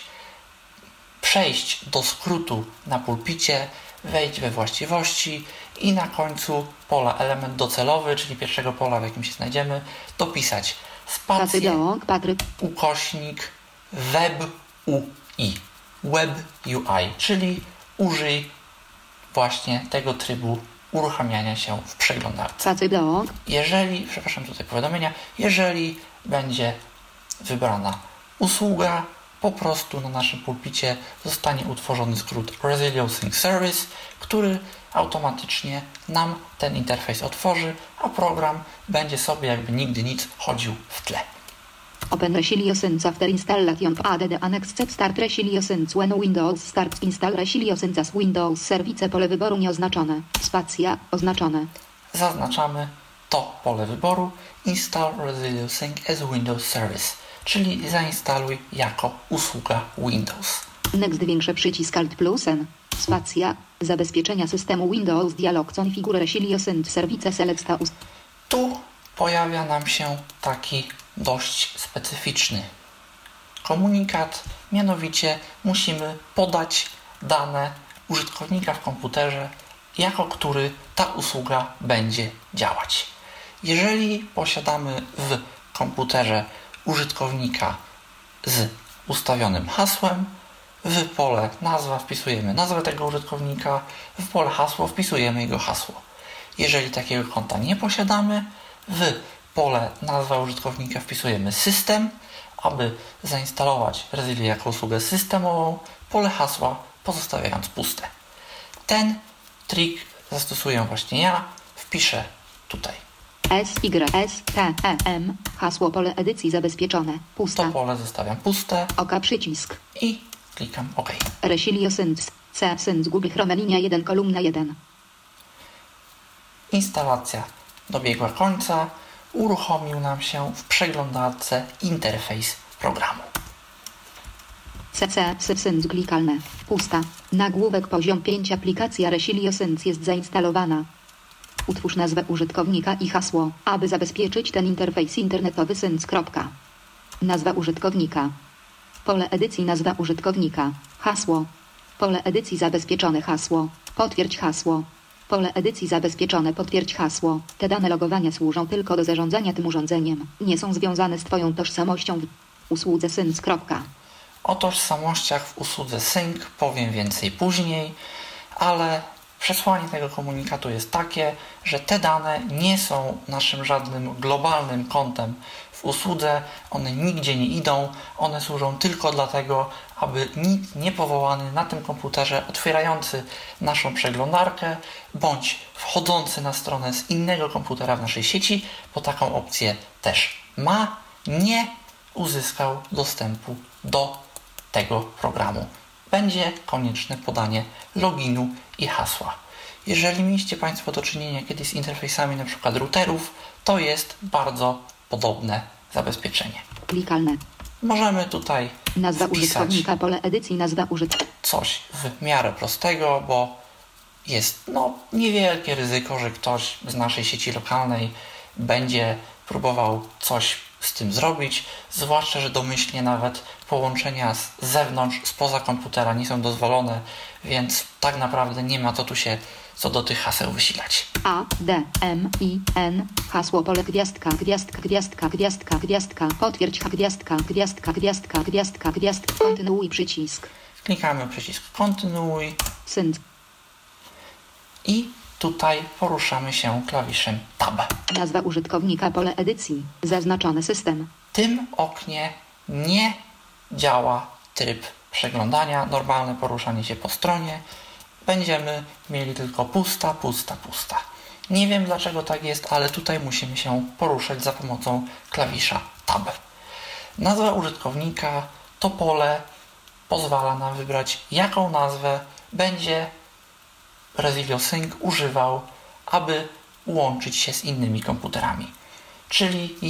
przejść do skrótu na pulpicie, wejść we właściwości i na końcu pola element docelowy, czyli pierwszego pola, w jakim się znajdziemy, dopisać spację, Dialog Patryk. ukośnik web U I, web U I, czyli użyj właśnie tego trybu uruchamiania się w przeglądarce. Dialog. Jeżeli, przepraszam tutaj powiadomienia, jeżeli będzie wybrana usługa, po prostu na naszym pulpicie zostanie utworzony skrót Resilio Sync Service, który automatycznie nam ten interfejs otworzy, a program będzie sobie jakby nigdy nic chodził w tle. Open Resilio Sync after installation add annex start Resilio Sync when Windows start install Resilio Sync as Windows Service pole wyboru nieoznaczone. Spacja oznaczone. Zaznaczamy to pole wyboru Install Resilio Sync as Windows Service, czyli zainstaluj jako usługa Windows. Next większy przycisk Alt plus N. Spacja. Zabezpieczenia systemu Windows dialog configure Resilio Sync Service selecta ust. Tu pojawia nam się taki dość specyficzny komunikat, mianowicie musimy podać dane użytkownika w komputerze, jako który ta usługa będzie działać. Jeżeli posiadamy w komputerze użytkownika z ustawionym hasłem, w pole nazwa wpisujemy nazwę tego użytkownika, w pole hasło wpisujemy jego hasło. Jeżeli takiego konta nie posiadamy, w pole nazwa użytkownika wpisujemy system, aby zainstalować Resilio jako usługę systemową, pole hasła pozostawiając puste. Ten trik zastosuję właśnie ja, wpiszę tutaj. S Y S T E M. Hasło pole edycji zabezpieczone. Pusta. To pole zostawiam puste Oka przycisk. i klikam OK. Resilio Sync. C. Sync Google Chrome linia jeden kolumna jeden. Instalacja dobiegła końca. Uruchomił nam się w przeglądarce interfejs programu. C C Sync klikalne. Pusta. Nagłówek poziom pięć. Aplikacja Resilio Sync jest zainstalowana. Utwórz nazwę użytkownika i hasło, aby zabezpieczyć ten interfejs internetowy sync. Nazwa użytkownika. Pole edycji nazwa użytkownika. Hasło. Pole edycji zabezpieczone hasło. Potwierdź hasło. Pole edycji zabezpieczone potwierdź hasło. Te dane logowania służą tylko do zarządzania tym urządzeniem. Nie są związane z Twoją tożsamością w usłudze sync. O tożsamościach w usłudze Sync powiem więcej później, ale przesłanie tego komunikatu jest takie, że te dane nie są naszym żadnym globalnym kontem w usłudze, one nigdzie nie idą, one służą tylko dlatego, aby nikt niepowołany na tym komputerze otwierający naszą przeglądarkę bądź wchodzący na stronę z innego komputera w naszej sieci, bo taką opcję też ma, nie uzyskał dostępu do tego programu. Będzie konieczne podanie loginu i hasła. Jeżeli mieliście Państwo do czynienia kiedyś z interfejsami np. routerów, to jest bardzo podobne zabezpieczenie. Klikalne. Możemy tutaj Nazwa wpisać użytkownika, pole edycji, nazwa użytkownika. coś w miarę prostego, bo jest no, niewielkie ryzyko, że ktoś z naszej sieci lokalnej będzie próbował coś z tym zrobić, zwłaszcza, że domyślnie nawet połączenia z zewnątrz, spoza komputera nie są dozwolone, więc tak naprawdę nie ma co tu się co do tych haseł wysilać. A, D, M, I, N, hasło pole gwiazdka, gwiazdka, gwiazdka, gwiazdka, gwiazdka, potwierdź ha, gwiazdka, gwiazdka, gwiazdka, gwiazdka, gwiazdka, kontynuuj przycisk. Klikamy przycisk kontynuuj Sync. i tutaj poruszamy się klawiszem Tab. Nazwa użytkownika, pole edycji, zaznaczony system. W tym oknie nie działa tryb przeglądania, normalne poruszanie się po stronie. Będziemy mieli tylko pusta, pusta, pusta. Nie wiem dlaczego tak jest, ale tutaj musimy się poruszać za pomocą klawisza Tab. Nazwa użytkownika, to pole pozwala nam wybrać, jaką nazwę będzie Resilio Sync używał, aby łączyć się z innymi komputerami. Czyli